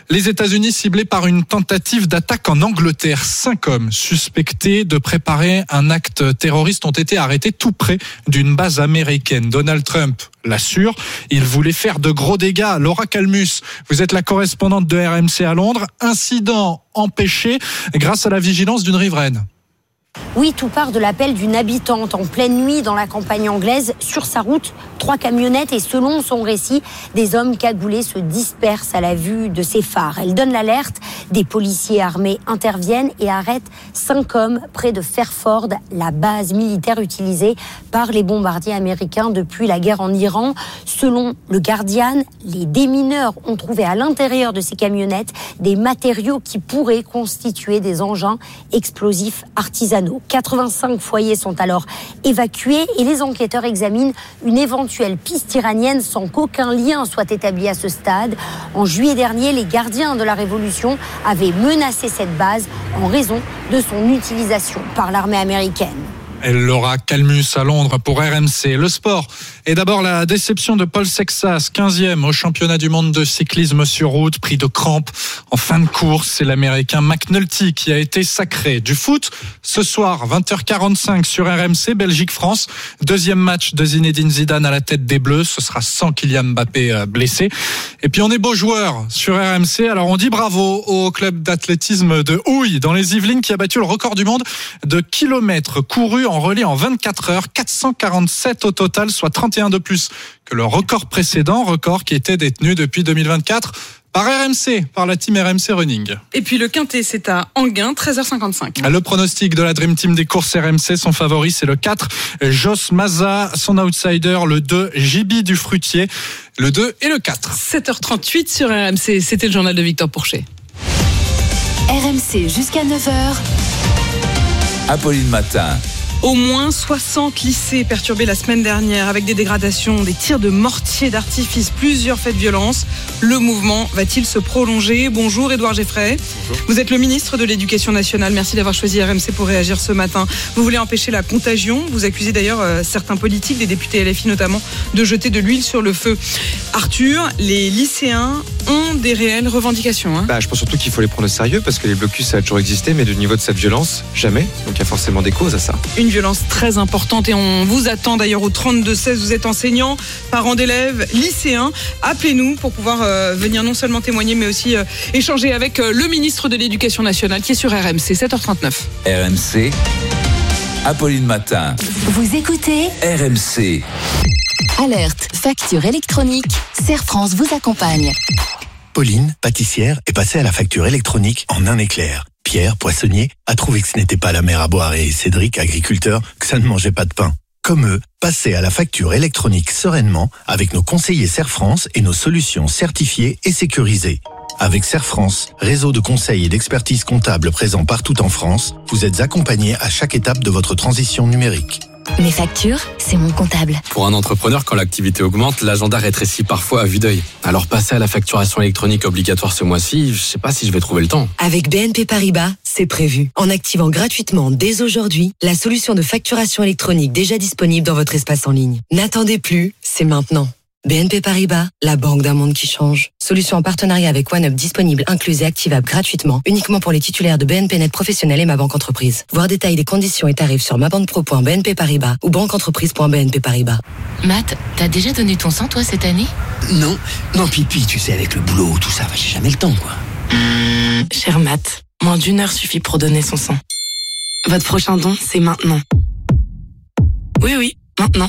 Les États-Unis ciblés par une tentative d'attaque en Angleterre. Cinq hommes suspectés de préparer un acte terroriste ont été arrêtés tout près d'une base américaine. Donald Trump l'assure, il voulait faire de gros dégâts. Laura Calmus, vous êtes la correspondante de R M C à Londres. Incident empêché grâce à la vigilance d'une riveraine. Oui, tout part de l'appel d'une habitante en pleine nuit dans la campagne anglaise. Sur sa route, trois camionnettes et selon son récit, des hommes cagoulés se dispersent à la vue de ses phares. Elle donne l'alerte, des policiers armés interviennent et arrêtent cinq hommes près de Fairford, la base militaire utilisée par les bombardiers américains depuis la guerre en Iran. Selon le Guardian, les démineurs ont trouvé à l'intérieur de ces camionnettes des matériaux qui pourraient constituer des engins explosifs artisanaux. quatre-vingt-cinq foyers sont alors évacués et les enquêteurs examinent une éventuelle piste iranienne sans qu'aucun lien soit établi à ce stade. En juillet dernier, les gardiens de la Révolution avaient menacé cette base en raison de son utilisation par l'armée américaine. Laura Calmus à Londres pour R M C. Le sport. Et d'abord la déception de Paul Sexas, quinzième au championnat du monde de cyclisme sur route, pris de crampes en fin de course. C'est l'Américain McNulty qui a été sacré. Du foot, ce soir, vingt heures quarante-cinq sur R M C, Belgique-France. Deuxième match de Zinedine Zidane à la tête des Bleus. Ce sera sans Kylian Mbappé blessé. Et puis on est beaux joueurs sur R M C. Alors on dit bravo au club d'athlétisme de Houille dans les Yvelines qui a battu le record du monde de kilomètres courus en relais en vingt-quatre heures, quatre cent quarante-sept au total, soit trente et un de plus que le record précédent, record qui était détenu depuis deux mille vingt-quatre par R M C, par la team R M C Running. Et puis le quintet, c'est à Enghien, treize heures cinquante-cinq. Le pronostic de la Dream Team des courses R M C, son favori, c'est le quatre, Joss Maza, son outsider, le deux, J B du Fruitier, le deux et le quatre. sept heures trente-huit sur R M C, c'était le journal de Victor Pourchet. R M C jusqu'à neuf heures. Apolline Matin. Au moins soixante lycées perturbés la semaine dernière avec des dégradations, des tirs de mortier d'artifice, plusieurs faits de violence. Le mouvement va-t-il se prolonger ? Bonjour Édouard Geffray. Bonjour. Vous êtes le ministre de l'Éducation nationale. Merci d'avoir choisi R M C pour réagir ce matin. Vous voulez empêcher la contagion. Vous accusez d'ailleurs euh, certains politiques, des députés L F I notamment, de jeter de l'huile sur le feu. Arthur, les lycéens ont des réelles revendications. Hein. Bah, je pense surtout qu'il faut les prendre au sérieux parce que les blocus, ça a toujours existé, mais du niveau de cette violence, jamais. Donc il y a forcément des causes à ça. Une violence très importante et on vous attend d'ailleurs au trente-deux seize. Vous êtes enseignants, parents d'élèves, lycéens. Appelez-nous pour pouvoir euh, venir non seulement témoigner mais aussi euh, échanger avec euh, le ministre de l'Éducation nationale qui est sur R M C. sept heures trente-neuf. R M C, Apolline Matin. Vous écoutez R M C. Alerte, facture électronique. Serre France vous accompagne. Pauline, pâtissière, est passée à la facture électronique en un éclair. Pierre, poissonnier, a trouvé que ce n'était pas la mer à boire et Cédric, agriculteur, que ça ne mangeait pas de pain. Comme eux, passez à la facture électronique sereinement avec nos conseillers Serre France et nos solutions certifiées et sécurisées. Avec Serre France, réseau de conseils et d'expertise comptable présent partout en France, vous êtes accompagnés à chaque étape de votre transition numérique. Mes factures, c'est mon comptable. Pour un entrepreneur, quand l'activité augmente, l'agenda rétrécit parfois à vue d'œil. Alors passer à la facturation électronique obligatoire ce mois-ci, je sais pas si je vais trouver le temps. Avec B N P Paribas, c'est prévu. En activant gratuitement dès aujourd'hui la solution de facturation électronique déjà disponible dans votre espace en ligne. N'attendez plus, c'est maintenant. B N P Paribas, la banque d'un monde qui change. Solution en partenariat avec OneUp disponible, incluse et activable gratuitement, uniquement pour les titulaires de B N P Net Professionnel et Ma Banque Entreprise. Voir détail des conditions et tarifs sur ma banque pro point b n p paribas ou banque entreprise point b n p paribas. Matt, t'as déjà donné ton sang toi cette année ? Non, non pipi, tu sais, avec le boulot, tout ça, j'ai jamais le temps quoi. Mmh, cher Matt, moins d'une heure suffit pour donner son sang. Votre prochain don, c'est maintenant. Oui, oui, maintenant.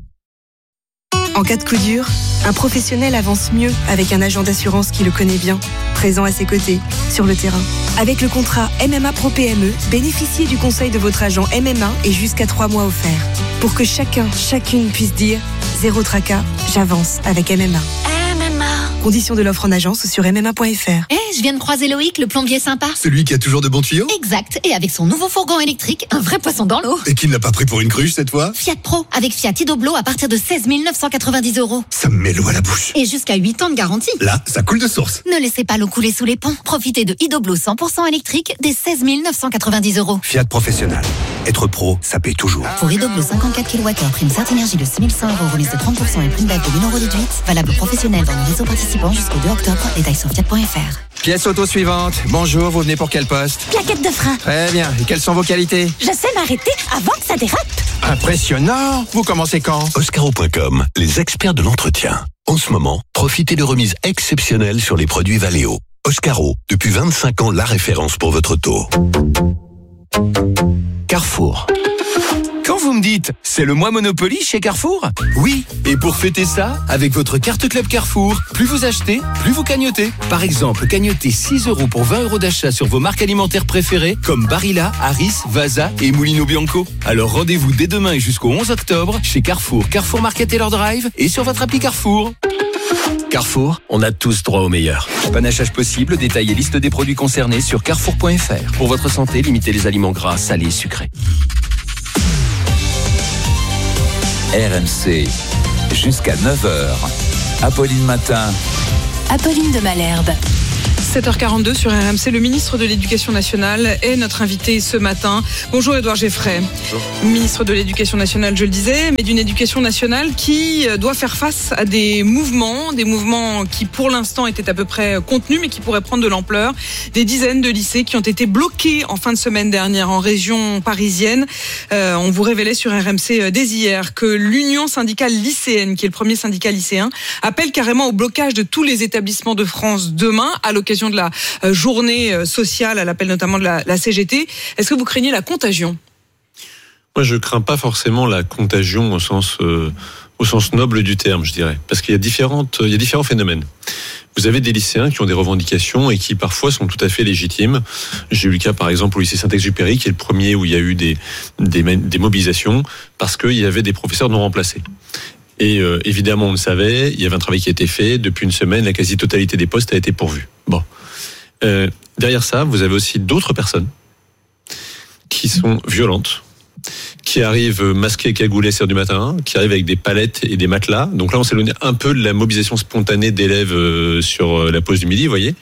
En cas de coup dur, un professionnel avance mieux avec un agent d'assurance qui le connaît bien, présent à ses côtés, sur le terrain. Avec le contrat M M A Pro P M E, bénéficiez du conseil de votre agent M M A et jusqu'à trois mois offerts. Pour que chacun, chacune puisse dire « Zéro tracas, j'avance avec M M A ». M M A. Conditions de l'offre en agence sur m m a point f r. Eh, hey, je viens de croiser Loïc, le plombier sympa. Celui qui a toujours de bons tuyaux ? Exact, et avec son nouveau fourgon électrique, un vrai poisson dans l'eau. Et qui ne l'a pas pris pour une cruche cette fois ? Fiat Pro, avec Fiat Idoblo à partir de seize mille neuf cent quatre-vingt-dix euros. Ça me met l'eau à la bouche. Et jusqu'à huit ans de garantie. Là, ça coule de source. Ne laissez pas l'eau couler sous les ponts. Profitez de Idoblo cent pour cent électrique dès seize mille neuf cent quatre-vingt-dix euros. Fiat Professionnel. Être pro, ça paye toujours. Pour Idoblo cinquante-quatre kilowattheures, prime Certes Énergie de six mille cent euros, remise de trente pour cent et prime back de mille euros déduite. Valable professionnel dans le réseau participant. participants jusqu'au deux octobre. Détails sur fiat point f r. Pièce auto suivante. Bonjour, vous venez pour quel poste? Plaquette de frein. Très bien. Et quelles sont vos qualités? Je sais m'arrêter avant que ça dérape. Impressionnant. Vous commencez quand? Oscaro point com, les experts de l'entretien. En ce moment, profitez de remises exceptionnelles sur les produits Valeo. Oscaro, depuis vingt-cinq ans, la référence pour votre auto. Carrefour. Quand vous me dites « c'est le mois Monopoly chez Carrefour », oui, et pour fêter ça, avec votre carte Club Carrefour, plus vous achetez, plus vous cagnotez. Par exemple, cagnotez six euros pour vingt euros d'achat sur vos marques alimentaires préférées comme Barilla, Harris, Vasa et Mulino Bianco. Alors rendez-vous dès demain et jusqu'au onze octobre chez Carrefour, Carrefour Market Taylor Drive et sur votre appli Carrefour. Carrefour, on a tous droit au meilleur. Panachage possible, détail et liste des produits concernés sur carrefour point f r. Pour votre santé, limitez les aliments gras, salés et sucrés. R M C, jusqu'à neuf heures. Apolline Matin. Apolline de Malherbe. sept heures quarante-deux sur R M C, le ministre de l'Éducation nationale est notre invité ce matin. Bonjour Édouard Geffray. Bonjour. Ministre de l'Éducation nationale, je le disais, mais d'une éducation nationale qui doit faire face à des mouvements, des mouvements qui pour l'instant étaient à peu près contenus, mais qui pourraient prendre de l'ampleur. Des dizaines de lycées qui ont été bloqués en fin de semaine dernière en région parisienne. Euh, on vous révélait sur R M C dès hier que l'Union syndicale lycéenne, qui est le premier syndicat lycéen, appelle carrément au blocage de tous les établissements de France demain, à l'occasion de la journée sociale, à l'appel notamment de la, la C G T. Est-ce que vous craignez la contagion ? Moi, je crains pas forcément la contagion au sens, euh, au sens noble du terme, je dirais. Parce qu'il y a différentes, il y a différents phénomènes. Vous avez des lycéens qui ont des revendications et qui parfois sont tout à fait légitimes. J'ai eu le cas par exemple au lycée Saint-Exupéry, qui est le premier où il y a eu des, des, des mobilisations parce qu'il y avait des professeurs non remplacés. Et euh, évidemment, on le savait, il y avait un travail qui a été fait. Depuis une semaine, la quasi-totalité des postes a été pourvue. Bon. Euh, derrière ça, vous avez aussi d'autres personnes qui sont violentes, qui arrivent masquées, cagoulées à six heures du matin, qui arrivent avec des palettes et des matelas. Donc là, on s'éloigne un peu de la mobilisation spontanée d'élèves euh, sur la pause du midi, vous voyez,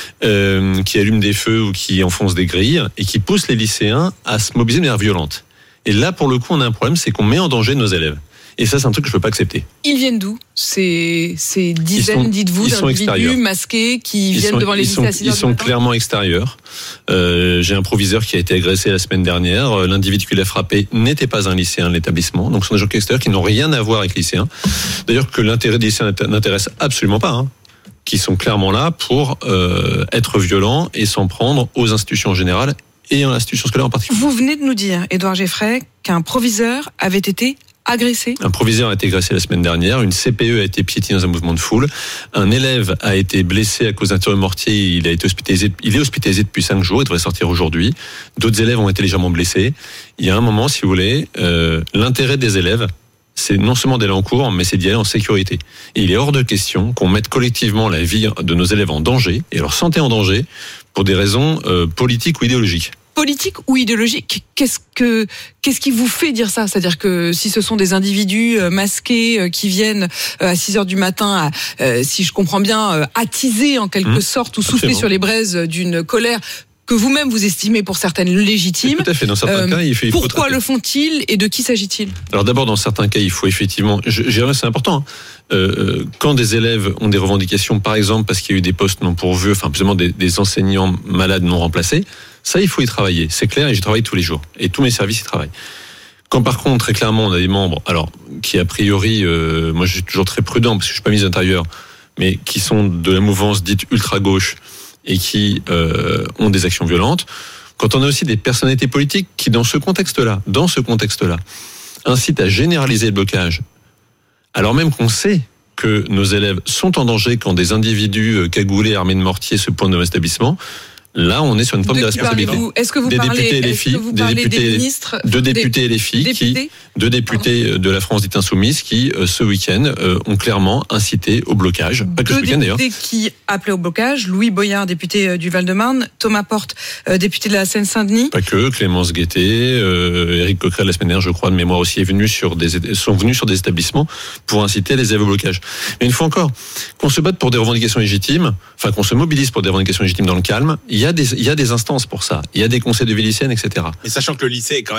euh, qui allument des feux ou qui enfoncent des grilles et qui poussent les lycéens à se mobiliser de manière violente. Et là, pour le coup, on a un problème, c'est qu'on met en danger nos élèves. Et ça, c'est un truc que je ne peux pas accepter. Ils viennent d'où ? Ces, ces dizaines, sont, dites-vous, d'individus masqués qui ils viennent sont, devant les lycées à six heures du matin ? Ils sont clairement extérieurs. Euh, j'ai un proviseur qui a été agressé la semaine dernière. L'individu qui l'a frappé n'était pas un lycéen de l'établissement. Donc, ce sont des gens extérieurs qui n'ont rien à voir avec les lycéens. D'ailleurs, que l'intérêt des lycéens n'intéresse absolument pas. Hein. Qui sont clairement là pour euh, être violents et s'en prendre aux institutions générales et à l'institution scolaire en particulier. Vous venez de nous dire, Édouard Geffray, qu'un proviseur avait été agressé. Un proviseur a été agressé la semaine dernière, une C P E a été piétinée dans un mouvement de foule, un élève a été blessé à cause d'un tir de mortier, il a été hospitalisé, il est hospitalisé depuis cinq jours, il devrait sortir aujourd'hui. D'autres élèves ont été légèrement blessés. Il y a un moment, si vous voulez, euh, l'intérêt des élèves, c'est non seulement d'aller en cours, mais c'est d'y aller en sécurité. Et il est hors de question qu'on mette collectivement la vie de nos élèves en danger et leur santé en danger pour des raisons euh, politiques ou idéologiques. Politique ou idéologique, qu'est-ce que qu'est-ce qui vous fait dire ça ? C'est-à-dire que si ce sont des individus masqués qui viennent à six heures du matin, à, si je comprends bien, attiser en quelque mmh, sorte ou souffler sur les braises d'une colère que vous-même vous estimez pour certaines légitimes. Tout à fait. Dans certains euh, cas, il, fait, il faut pourquoi traiter. Le font-ils et de qui s'agit-il ? Alors d'abord, dans certains cas, il faut effectivement, je, je dirais, c'est important. Hein. Euh, quand des élèves ont des revendications, par exemple parce qu'il y a eu des postes non pourvus, enfin plus ou moins des, des enseignants malades non remplacés, ça il faut y travailler. C'est clair et j'y travaille tous les jours et tous mes services y travaillent. Quand par contre, très clairement, on a des membres, alors qui a priori, euh, moi je suis toujours très prudent parce que je suis pas ministre de l'Intérieur, mais qui sont de la mouvance dite ultra gauche et qui euh, ont des actions violentes, quand on a aussi des personnalités politiques qui, dans ce contexte-là, dans ce contexte-là, incitent à généraliser le blocage, alors même qu'on sait que nos élèves sont en danger quand des individus cagoulés, armés de mortiers se pointent dans l'établissement, là, on est sur une forme de, de responsabilité. Est-ce que vous des parlez, députés et les filles, vous des députés, des ministres, deux députés et les filles, députés qui, deux députés Pardon. de la France dite insoumise, qui euh, ce week-end euh, ont clairement incité au blocage. Pas que deux ce week-end d'ailleurs. Deux députés qui appelaient au blocage. Louis Boyard, député du Val-de-Marne, Thomas Porte, euh, député de la Seine-Saint-Denis. Pas que. Clémence Guettet, euh, Éric Coquerel la semaine dernière, je crois de mémoire aussi, est venu sur des sont venus sur des établissements pour inciter les élèves au blocage. Mais une fois encore, qu'on se batte pour des revendications légitimes, enfin qu'on se mobilise pour des revendications légitimes dans le calme, il y a des il y a des instances pour ça. Il y a des conseils de vie lycéenne, et cetera. Mais sachant que le lycée est quand même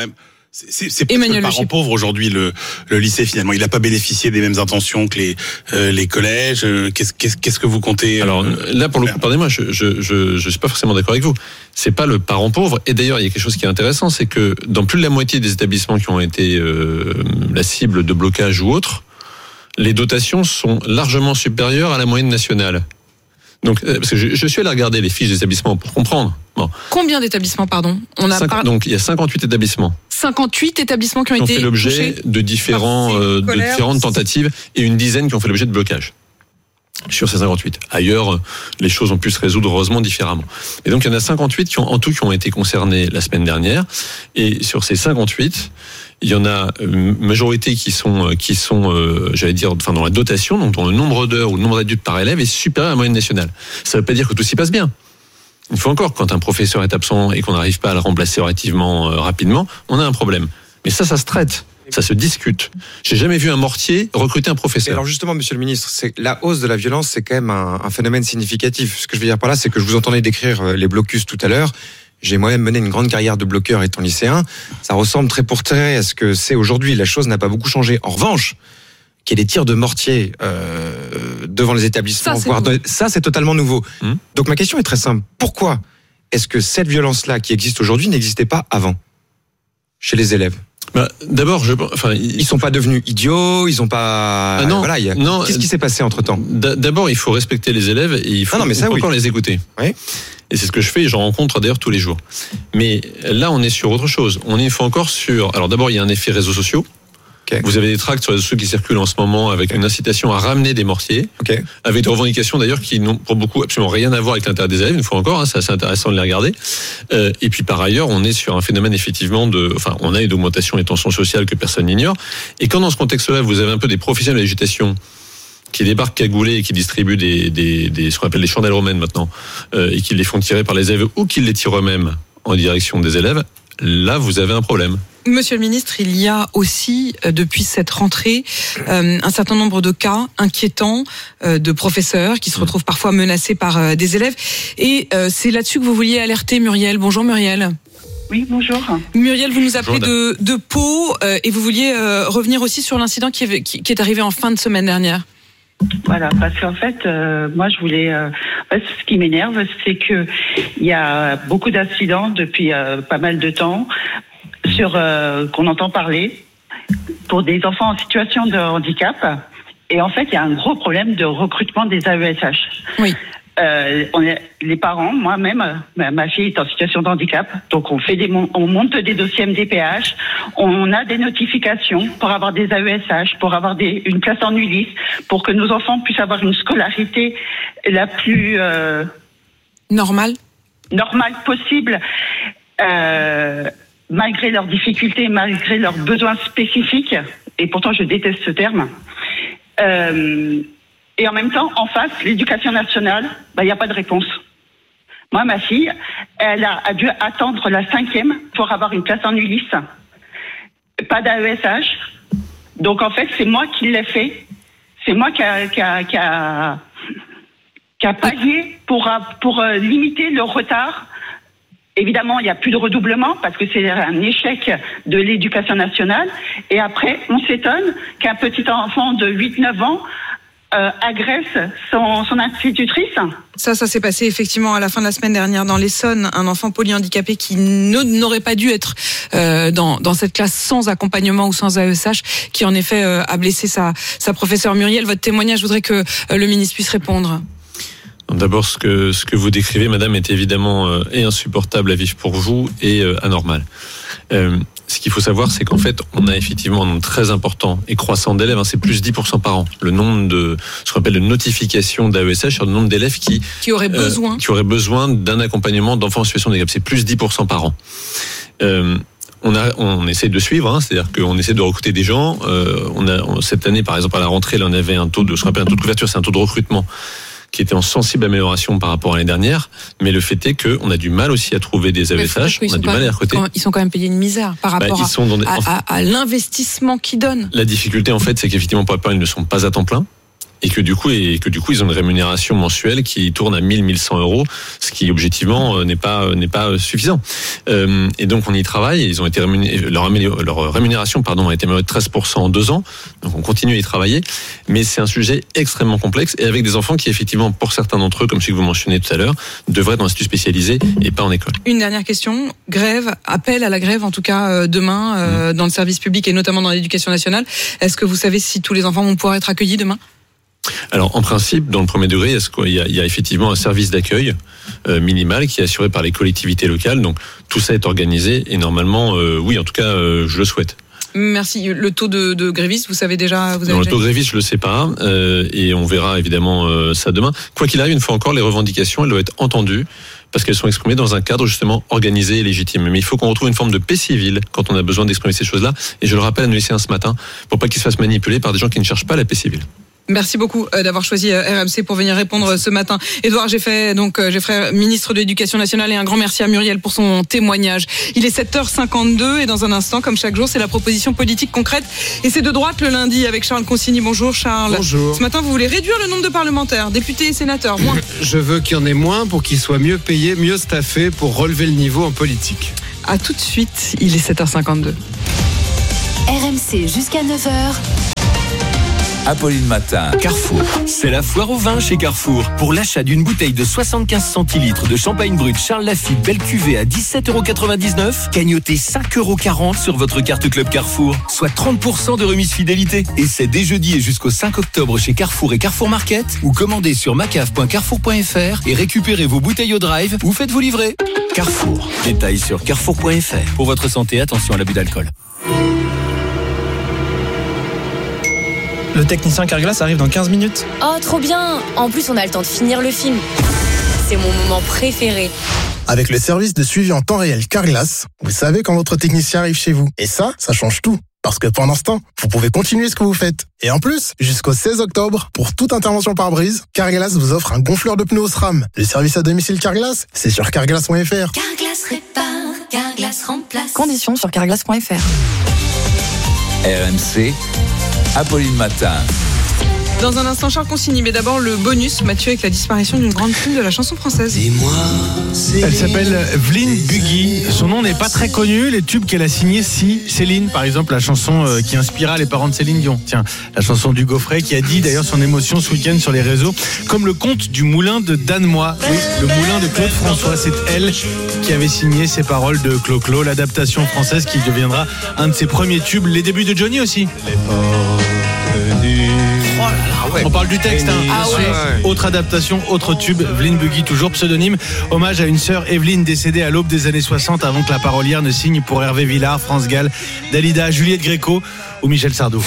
C'est, c'est parce que le parent pauvre aujourd'hui, le, le lycée finalement, il n'a pas bénéficié des mêmes intentions que les, euh, les collèges. Qu'est-ce, qu'est-ce, qu'est-ce que vous comptez? Alors là, pour le coup, pardonnez-moi, je, je, je, je suis pas forcément d'accord avec vous. C'est pas le parent pauvre. Et d'ailleurs, il y a quelque chose qui est intéressant, c'est que dans plus de la moitié des établissements qui ont été euh, la cible de blocage ou autre, les dotations sont largement supérieures à la moyenne nationale. Donc, parce que je, je suis allé regarder les fiches des établissements pour comprendre. Bon. Combien d'établissements, pardon? On a Cinq, par... Donc, il y a cinquante-huit établissements. cinquante-huit établissements qui ont, qui ont été fait l'objet touchés de différents, euh, de différentes tentatives et une dizaine qui ont fait l'objet de blocage. Sur ces cinquante-huit. Ailleurs, les choses ont pu se résoudre heureusement différemment. Et donc, il y en a cinquante-huit qui ont, en tout, qui ont été concernés la semaine dernière. Et sur ces cinquante-huit, il y en a une majorité qui sont, qui sont, euh, j'allais dire, enfin, dans la dotation, donc dont le nombre d'heures ou le nombre d'adultes par élève est supérieur à la moyenne nationale. Ça ne veut pas dire que tout s'y passe bien. Une fois encore, quand un professeur est absent et qu'on n'arrive pas à le remplacer relativement euh, rapidement, on a un problème. Mais ça, ça se traite. Ça se discute. J'ai jamais vu un mortier recruter un professeur. Et alors justement, monsieur le ministre, c'est la hausse de la violence, c'est quand même un, un phénomène significatif. Ce que je veux dire par là, c'est que je vous entendais décrire les blocus tout à l'heure. J'ai moi-même mené une grande carrière de bloqueur étant lycéen. Ça ressemble très pour trait à ce que c'est aujourd'hui. La chose n'a pas beaucoup changé. En revanche, qu'il y ait des tirs de mortier euh, devant les établissements, ça, voire de, ça c'est totalement nouveau. Hum. Donc ma question est très simple. Pourquoi est-ce que cette violence-là qui existe aujourd'hui n'existait pas avant chez les élèves? Bah, d'abord, je, enfin, ils sont pas devenus idiots, ils ont pas. Ah non, voilà, y a... non. Qu'est-ce qui s'est passé entre temps? D'abord, il faut respecter les élèves et il faut, ah non, mais ça, il faut oui. encore les écouter. Oui. Et c'est ce que je fais et j'en rencontre d'ailleurs tous les jours. Mais là, on est sur autre chose. On est une fois encore sur. Alors d'abord, il y a un effet réseaux sociaux. Okay. Vous avez des tracts sur les réseaux sociaux qui circulent en ce moment avec okay. une incitation à ramener des mortiers, okay. avec des revendications d'ailleurs qui n'ont pour beaucoup absolument rien à voir avec l'intérêt des élèves. Une fois encore, hein, c'est assez intéressant de les regarder. Euh, et puis par ailleurs, on est sur un phénomène effectivement de, enfin, on a une augmentation des tensions sociales que personne n'ignore. Et quand dans ce contexte-là, vous avez un peu des professionnels de l'éducation qui débarquent cagoulés et qui distribuent des, des, des ce qu'on appelle des chandelles romaines maintenant, euh, et qui les font tirer par les élèves ou qui les tirent eux-mêmes en direction des élèves, là, vous avez un problème. Monsieur le ministre, il y a aussi, euh, depuis cette rentrée, euh, un certain nombre de cas inquiétants euh, de professeurs qui se retrouvent parfois menacés par euh, des élèves. Et euh, c'est là-dessus que vous vouliez alerter Muriel. Bonjour Muriel. Oui, bonjour. Muriel, vous nous appelez de, de Pau euh, et vous vouliez euh, revenir aussi sur l'incident qui est, qui, qui est arrivé en fin de semaine dernière. Voilà, parce qu'en fait, euh, moi, je voulais. Euh, ce qui m'énerve, c'est que il y a beaucoup d'incidents depuis euh, pas mal de temps sur euh, qu'on entend parler pour des enfants en situation de handicap. Et en fait, il y a un gros problème de recrutement des A E S H. Oui. Euh, on est, les parents, moi-même, ma, ma fille est en situation de handicap, donc on fait des, on monte des dossiers M D P H, on a des notifications pour avoir des A E S H, pour avoir des, une place en Ulysse, pour que nos enfants puissent avoir une scolarité la plus euh, normale, normale possible, euh, malgré leurs difficultés, malgré leurs besoins spécifiques. Et pourtant, je déteste ce terme. Euh, Et en même temps, en face, l'éducation nationale, bah, il n'y a pas de réponse. Moi, ma fille, elle a, a dû attendre la cinquième pour avoir une place en Ulysse. Pas d'A E S H. Donc, en fait, c'est moi qui l'ai fait. C'est moi qui a, qui a, qui a, qui a pallié pour, pour euh, limiter le retard. Évidemment, il n'y a plus de redoublement parce que c'est un échec de l'éducation nationale. Et après, on s'étonne qu'un petit enfant de huit neuf ans Euh, agresse son, son institutrice. Ça, ça s'est passé effectivement à la fin de la semaine dernière dans l'Essonne, un enfant polyhandicapé qui n'aurait pas dû être euh, dans, dans cette classe sans accompagnement ou sans A E S H, qui en effet euh, a blessé sa, sa professeure. Muriel, votre témoignage, je voudrais que euh, le ministre puisse répondre. D'abord, ce que, ce que vous décrivez, madame, est évidemment euh, et insupportable à vivre pour vous et euh, anormal. Euh, ce qu'il faut savoir, c'est qu'en fait, on a effectivement un nombre très important et croissant d'élèves, hein, c'est plus dix pour cent par an. Le nombre de, ce qu'on appelle de notifications d'A E S H sur le nombre d'élèves qui, qui auraient besoin, euh, qui auraient besoin d'un accompagnement d'enfants en situation de handicap. C'est plus dix pour cent par an. Euh, On, a, on essaie de suivre, hein, c'est-à-dire qu'on essaie de recruter des gens. Euh, on a, on, cette année, par exemple, à la rentrée, là, on avait un taux de, ce qu'on appelle un taux de couverture, c'est un taux de recrutement qui était en sensible amélioration par rapport à l'année dernière, mais le fait est qu'on a du mal aussi à trouver des A E S H, on a du mal à les recruter. Ils sont quand même payés une misère par rapport bah, ils sont dans des... à, à, à l'investissement qu'ils donnent. La difficulté, en fait, c'est qu'effectivement, pour la plupart, ils ne sont pas à temps plein. et que du coup, et que du coup, ils ont une rémunération mensuelle qui tourne à mille, mille cent euros, ce qui objectivement n'est pas n'est pas suffisant. Euh, et donc on y travaille. Ils ont été rémunérés, leur, amélior, leur rémunération, pardon, a été améliorée de treize pour cent en deux ans. Donc on continue à y travailler, mais c'est un sujet extrêmement complexe et avec des enfants qui effectivement, pour certains d'entre eux, comme celui que vous mentionnez tout à l'heure, devraient être dans un institut spécialisé et pas en école. Une dernière question. Grève, appel à la grève, en tout cas euh, demain, euh, mmh. dans le service public et notamment dans l'éducation nationale. Est-ce que vous savez si tous les enfants vont pouvoir être accueillis demain ? Alors, en principe, dans le premier degré, il y a, il y a effectivement un service d'accueil euh, minimal qui est assuré par les collectivités locales. Donc, tout ça est organisé et normalement, euh, oui, en tout cas, euh, je le souhaite. Merci. Le taux de, de grévistes, vous savez déjà vous avez Non, le déjà... taux de grévistes, je le sais pas, euh, et on verra évidemment euh, ça demain. Quoi qu'il arrive, une fois encore, les revendications, elles doivent être entendues parce qu'elles sont exprimées dans un cadre justement organisé et légitime. Mais il faut qu'on retrouve une forme de paix civile quand on a besoin d'exprimer ces choses-là. Et je le rappelle à nos lycéens ce matin, pour pas qu'ils se fassent manipuler par des gens qui ne cherchent pas la paix civile. Merci beaucoup d'avoir choisi R M C pour venir répondre ce matin. Édouard Geffray, donc Geffray, ministre de l'Éducation nationale, et un grand merci à Muriel pour son témoignage. Il est sept heures cinquante-deux et dans un instant, comme chaque jour, c'est la proposition politique concrète. Et c'est de droite le lundi avec Charles Consigny. Bonjour Charles. Bonjour. Ce matin, vous voulez réduire le nombre de parlementaires, députés et sénateurs, moins. Je veux qu'il y en ait moins pour qu'ils soient mieux payés, mieux staffés pour relever le niveau en politique. À tout de suite, il est sept heures cinquante-deux. R M C jusqu'à neuf heures. Apolline Matin. Carrefour. C'est la foire au vin chez Carrefour. Pour l'achat d'une bouteille de soixante-quinze centilitres de champagne brut Charles Lafite Belle Cuvée à dix-sept euros quatre-vingt-dix-neuf, cagnotez cinq euros quarante sur votre carte Club Carrefour, soit trente pour cent de remise fidélité. Et c'est dès jeudi et jusqu'au cinq octobre chez Carrefour et Carrefour Market, ou commandez sur macaf point carrefour point fr et récupérez vos bouteilles au drive ou faites-vous livrer. Carrefour. Détails sur carrefour point fr. Pour votre santé, attention à l'abus d'alcool. Le technicien Carglass arrive dans quinze minutes. Oh, trop bien! En plus, on a le temps de finir le film. C'est mon moment préféré. Avec le service de suivi en temps réel Carglass, vous savez quand votre technicien arrive chez vous. Et ça, ça change tout. Parce que pendant ce temps, vous pouvez continuer ce que vous faites. Et en plus, jusqu'au seize octobre, pour toute intervention par brise, Carglass vous offre un gonfleur de pneus au SRAM. Le service à domicile Carglass, c'est sur carglass point fr. Carglass répare, Carglass remplace. Conditions sur carglass point fr. R M C, Apolline Matin. Dans un instant, Charles Consigny, mais d'abord le bonus, Mathieu, avec la disparition d'une grande plume de la chanson française. Elle s'appelle Vline Buggy. Son nom n'est pas très connu. Les tubes qu'elle a signés, si Céline, par exemple, la chanson qui inspira les parents de Céline Dion. Tiens, la chanson du Gaufret qui a dit d'ailleurs son émotion ce week-end sur les réseaux, comme le conte du moulin de Danemois. Oui, le moulin de Claude François. C'est elle qui avait signé ces paroles de Clo-Clo, l'adaptation française qui deviendra un de ses premiers tubes. Les débuts de Johnny aussi. Oh là là, ouais. On parle du texte, hein. Ah ouais. Ouais. Autre adaptation, autre tube, Vline Buggy, toujours pseudonyme. Hommage à une sœur Evelyne décédée à l'aube des années soixante avant que la parolière ne signe pour Hervé Villard, France Gall, Dalida, Juliette Gréco ou Michel Sardou.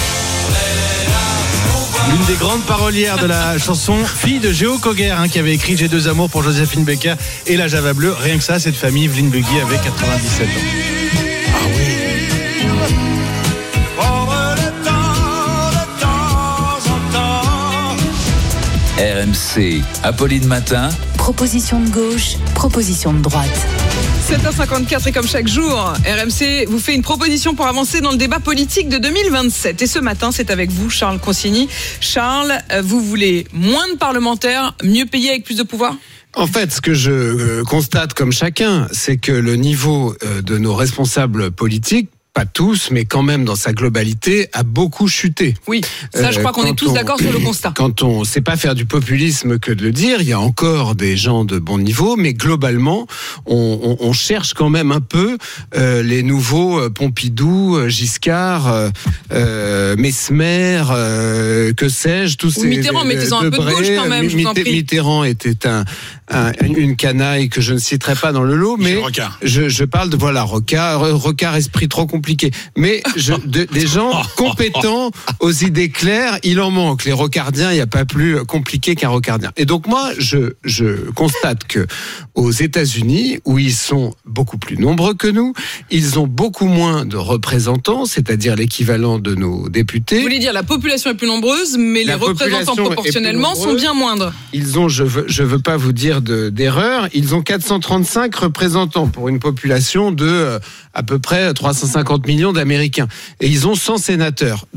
L'une des grandes parolières de la chanson, fille de Géo Coguer, hein, qui avait écrit J'ai deux amours pour Joséphine Baker et la Java Bleue. Rien que ça, cette famille, Vline Buggy avait quatre-vingt-dix-sept ans. Ah oui. R M C, Apolline Matin. Proposition de gauche, proposition de droite. sept heures cinquante-quatre et comme chaque jour, R M C vous fait une proposition pour avancer dans le débat politique de deux mille vingt-sept. Et ce matin, c'est avec vous, Charles Consigny. Charles, vous voulez moins de parlementaires, mieux payés avec plus de pouvoir ? En fait, ce que je constate comme chacun, c'est que le niveau de nos responsables politiques, pas tous, mais quand même dans sa globalité, a beaucoup chuté. Oui, ça je crois euh, qu'on est tous on, d'accord sur le constat. Quand on ne sait pas faire du populisme que de le dire, il y a encore des gens de bon niveau, mais globalement, on, on, on cherche quand même un peu euh, les nouveaux euh, Pompidou, euh, Giscard, euh, euh, Mesmer, euh, que sais-je, tous Ou ces... Mitterrand, mettez-en un peu de gauche quand même, je vous en prie. Mitterrand était un, un, une canaille que je ne citerai pas dans le lot, mais je, je parle de, voilà, Rocard, Rocard esprit trop compliqué. Mais je, de, des gens compétents aux idées claires, il en manque. Les rocardiens, il n'y a pas plus compliqué qu'un rocardien. Et donc moi, je, je constate que aux États-Unis, où ils sont beaucoup plus nombreux que nous, ils ont beaucoup moins de représentants, c'est-à-dire l'équivalent de nos députés. Vous voulez dire la population est plus nombreuse, mais la les représentants proportionnellement sont bien moindres. Ils ont, je veux, je veux pas vous dire de, d'erreur, ils ont quatre cent trente-cinq représentants pour une population de euh, à peu près trois cent cinquante millions d'Américains. Et ils ont cent sénateurs. Donc,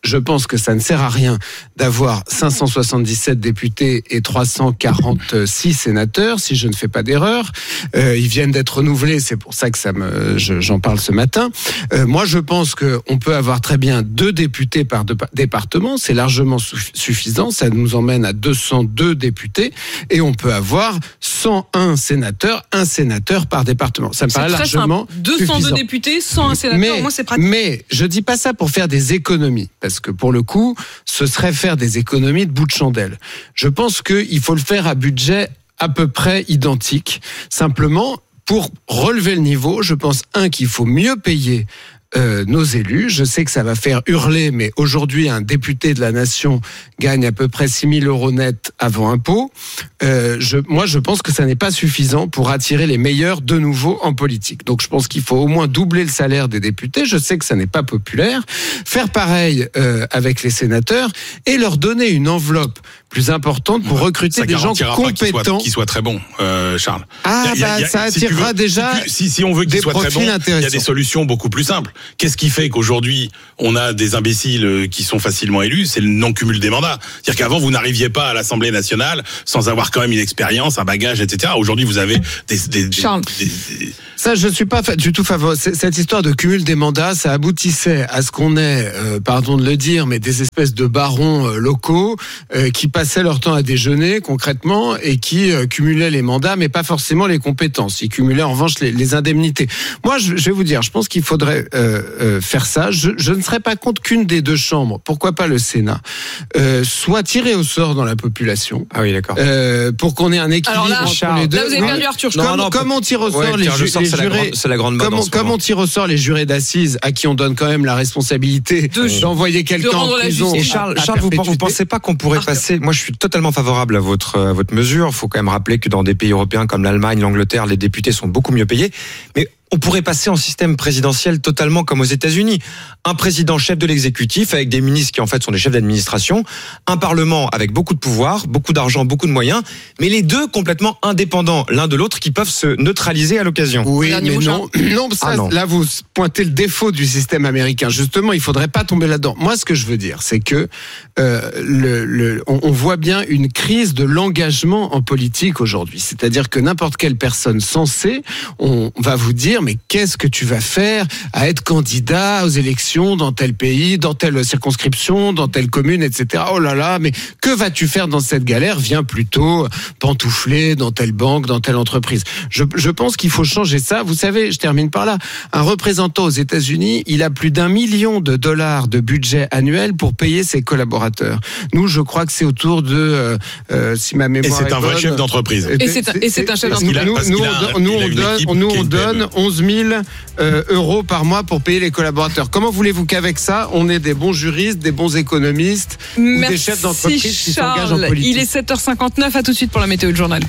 je pense que ça ne sert à rien d'avoir cinq cent soixante-dix-sept députés et trois cent quarante-six sénateurs, si je ne fais pas d'erreur. Euh, ils viennent d'être renouvelés, c'est pour ça que ça me, je, j'en parle ce matin. Euh, moi, je pense qu'on peut avoir très bien deux députés par de, département, c'est largement suffisant, ça nous emmène à deux cent deux députés, et on peut avoir cent un sénateurs, un sénateur par département. Ça me c'est paraît largement simple. deux cent deux suffisant. Députés, cent un sénateurs, mais, moi c'est pratique. Mais je dis pas ça pour faire des économies, parce que pour le coup, ce serait faire des économies de bout de chandelle. Je pense qu'il faut le faire à budget à peu près identique. Simplement, pour relever le niveau, je pense, un, qu'il faut mieux payer Euh, nos élus. Je sais que ça va faire hurler, mais aujourd'hui, un député de la nation gagne à peu près six mille euros net avant impôt. Euh, je, moi, je pense que ça n'est pas suffisant pour attirer les meilleurs de nouveau en politique. Donc, je pense qu'il faut au moins doubler le salaire des députés. Je sais que ça n'est pas populaire. Faire pareil euh, avec les sénateurs et leur donner une enveloppe plus importante pour recruter ça des gens compétents. Qu'ils soient, qu'ils soient très bons, euh, Charles. Ah, y a, bah, y a, ça si attirera veux, déjà si, si on veut qu'ils des soient très bons, il y a des solutions beaucoup plus simples. Qu'est-ce qui fait qu'aujourd'hui, on a des imbéciles qui sont facilement élus? C'est le non-cumul des mandats. C'est-à-dire qu'avant, vous n'arriviez pas à l'Assemblée nationale sans avoir quand même une expérience, un bagage, et cetera. Aujourd'hui, vous avez des... des, des, Charles. des, des... Ça, je suis pas du tout favorable. Cette histoire de cumul des mandats, ça aboutissait à ce qu'on ait, euh, pardon de le dire, mais des espèces de barons euh, locaux euh, qui passaient leur temps à déjeuner concrètement et qui euh, cumulaient les mandats, mais pas forcément les compétences. Ils cumulaient en revanche les, les indemnités. Moi, je, je vais vous dire, je pense qu'il faudrait euh, euh, faire ça. Je, je ne serais pas contre qu'une des deux chambres, pourquoi pas le Sénat, euh, soit tirée au sort dans la population. Ah oui, d'accord. Euh, pour qu'on ait un équilibre là, entre les deux. Là, vous avez perdu Arthur. Comme, non, non, comme on tire au sort ouais, les, ju- les c'est jurés, la grande, c'est la grande mode comme, on, comme on tire au sort les jurés d'assises, à qui on donne quand même la responsabilité de, d'envoyer quelqu'un en prison. Et Charles, Charles vous, vous pensez pas qu'on pourrait Arthur. passer? Moi, je suis totalement favorable à votre à votre mesure. Il faut quand même rappeler que dans des pays européens comme l'Allemagne, l'Angleterre, les députés sont beaucoup mieux payés. Mais on pourrait passer en système présidentiel totalement comme aux États-Unis. Un président chef de l'exécutif avec des ministres qui en fait sont des chefs d'administration, un parlement avec beaucoup de pouvoir, beaucoup d'argent, beaucoup de moyens, mais les deux complètement indépendants l'un de l'autre qui peuvent se neutraliser à l'occasion. Oui, mais non, non, ça, ah non, là vous pointez le défaut du système américain. Justement, il faudrait pas tomber là-dedans. Moi, ce que je veux dire, c'est que euh, le, le, on, on voit bien une crise de l'engagement en politique aujourd'hui. C'est-à-dire que n'importe quelle personne sensée, on va vous dire mais qu'est-ce que tu vas faire à être candidat aux élections dans tel pays, dans telle circonscription, dans telle commune, et cetera. Oh là là, mais que vas-tu faire dans cette galère? Viens plutôt pantoufler dans telle banque, dans telle entreprise. Je, je pense qu'il faut changer ça. Vous savez, je termine par là. Un représentant aux États-Unis, il a plus d'un million de dollars de budget annuel pour payer ses collaborateurs. Nous, je crois que c'est autour de, euh, euh, si ma mémoire est bonne. Et c'est un vrai chef d'entreprise. Et c'est un, et c'est un chef d'entreprise. Nous, nous, on, nous, on donne, nous, on donne onze mille euh, euros par mois pour payer les collaborateurs. Comment voulez-vous qu'avec ça, on ait des bons juristes, des bons économistes Merci ou des chefs d'entreprise qui Charles. s'engagent en politique? Il est sept heures cinquante-neuf, à tout de suite pour la météo du journal.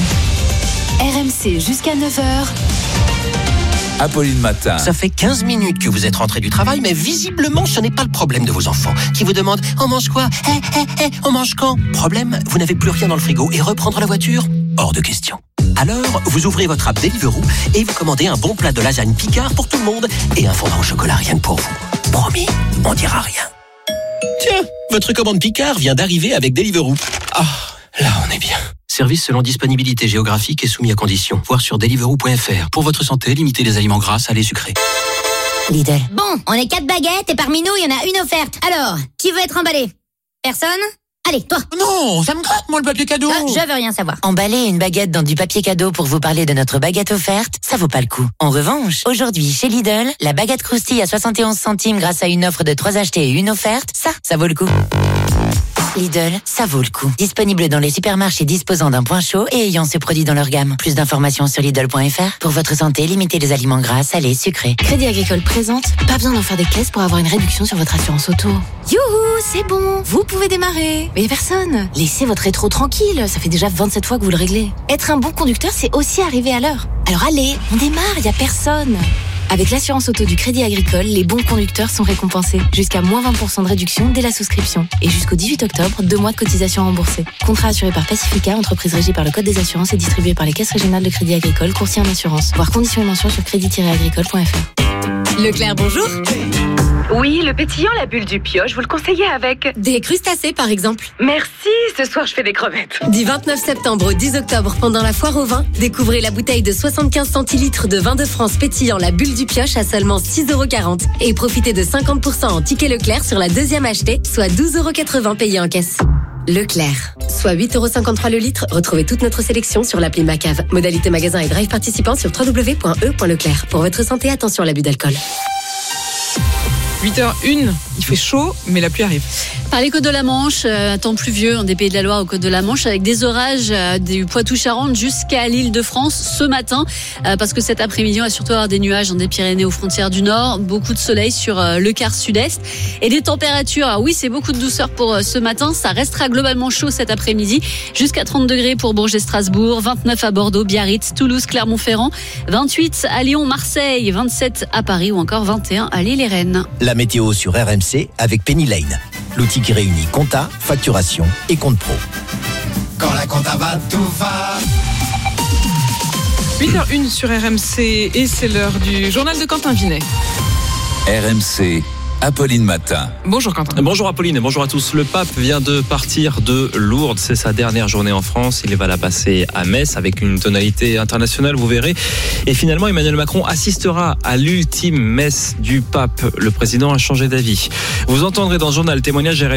R M C jusqu'à neuf heures. Apolline Matin. Ça fait quinze minutes que vous êtes rentré du travail, mais visiblement, ce n'est pas le problème de vos enfants qui vous demandent « On mange quoi ? Hé, hé, hé, on mange quand ?» Problème, vous n'avez plus rien dans le frigo et reprendre la voiture ? Hors de question. Alors, vous ouvrez votre app Deliveroo et vous commandez un bon plat de lasagne Picard pour tout le monde et un fondant au chocolat rien que pour vous. Promis, on dira rien. Tiens, votre commande Picard vient d'arriver avec Deliveroo. Ah, là on est bien. Service selon disponibilité géographique et soumis à conditions. Voir sur deliveroo point f r. Pour votre santé, limitez les aliments gras, salés, sucrés. Lidl. Bon, on est quatre baguettes et parmi nous, il y en a une offerte. Alors, qui veut être emballé? Personne? Allez, toi. Non, ça me gratte, moi, le papier cadeau. Euh, je veux rien savoir. Emballer une baguette dans du papier cadeau pour vous parler de notre baguette offerte, ça vaut pas le coup. En revanche, aujourd'hui, chez Lidl, la baguette croustille à soixante et onze centimes grâce à une offre de trois achetés et une offerte, ça, ça vaut le coup. Lidl, ça vaut le coup. Disponible dans les supermarchés disposant d'un point chaud et ayant ce produit dans leur gamme. Plus d'informations sur Lidl point f r. Pour votre santé, limitez les aliments gras, salés, sucrés. Crédit Agricole présente, pas besoin d'en faire des caisses pour avoir une réduction sur votre assurance auto. Youhou, c'est bon, vous pouvez démarrer. Mais y a personne. Laissez votre rétro tranquille, ça fait déjà vingt-sept fois que vous le réglez. Être un bon conducteur, c'est aussi arriver à l'heure. Alors allez, on démarre, y a personne. Avec l'assurance auto du Crédit Agricole, les bons conducteurs sont récompensés. Jusqu'à moins vingt pour cent de réduction dès la souscription. Et jusqu'au dix-huit octobre, deux mois de cotisation remboursée. Contrat assuré par Pacifica, entreprise régie par le Code des assurances et distribué par les caisses régionales de Crédit Agricole, courtier en assurance. Voir conditions et mentions sur crédit tiret agricole point f r. Leclerc, bonjour. Oui, le pétillant, la bulle du pioche, vous le conseillez avec Des crustacés, par exemple. Merci, ce soir je fais des crevettes. Du vingt-neuf septembre au dix octobre, pendant la foire au vin, découvrez la bouteille de soixante-quinze centilitres de vin de France pétillant la bulle du pioche à seulement six euros quarante. Et profitez de cinquante pour cent en ticket Leclerc sur la deuxième achetée, soit douze euros quatre-vingts payés en caisse. Leclerc, soit huit euros cinquante-trois le litre. Retrouvez toute notre sélection sur l'appli Macave. Modalité magasin et drive participant sur w w w point e point leclerc. Pour votre santé, attention à l'abus d'alcool. huit heures une, il fait chaud, mais la pluie arrive. Par les côtes de la Manche, euh, un temps pluvieux, des Pays de la Loire aux côtes de la Manche, avec des orages euh, du Poitou-Charentes jusqu'à l'île de France ce matin, euh, parce que cet après-midi, on va surtout avoir des nuages dans des Pyrénées aux frontières du Nord, beaucoup de soleil sur euh, le quart sud-est, et des températures, alors oui, c'est beaucoup de douceur pour euh, ce matin, ça restera globalement chaud cet après-midi, jusqu'à trente degrés pour Bourges et Strasbourg, vingt-neuf à Bordeaux, Biarritz, Toulouse, Clermont-Ferrand, vingt-huit à Lyon, Marseille, vingt-sept à Paris ou encore vingt et un à Lille et Rennes. La météo sur R M C avec Penny Lane, l'outil qui réunit compta, facturation et compte pro. Quand la compta va, tout va. huit heures une sur R M C et c'est l'heure du journal de Quentin Vinet. R M C, Apolline Matin. Bonjour Quentin. Bonjour Apolline, bonjour à tous. Le pape vient de partir de Lourdes, c'est sa dernière journée en France. Il va la passer à Metz avec une tonalité internationale, vous verrez. Et finalement, Emmanuel Macron assistera à l'ultime messe du pape. Le président a changé d'avis. Vous entendrez dans le journal témoignage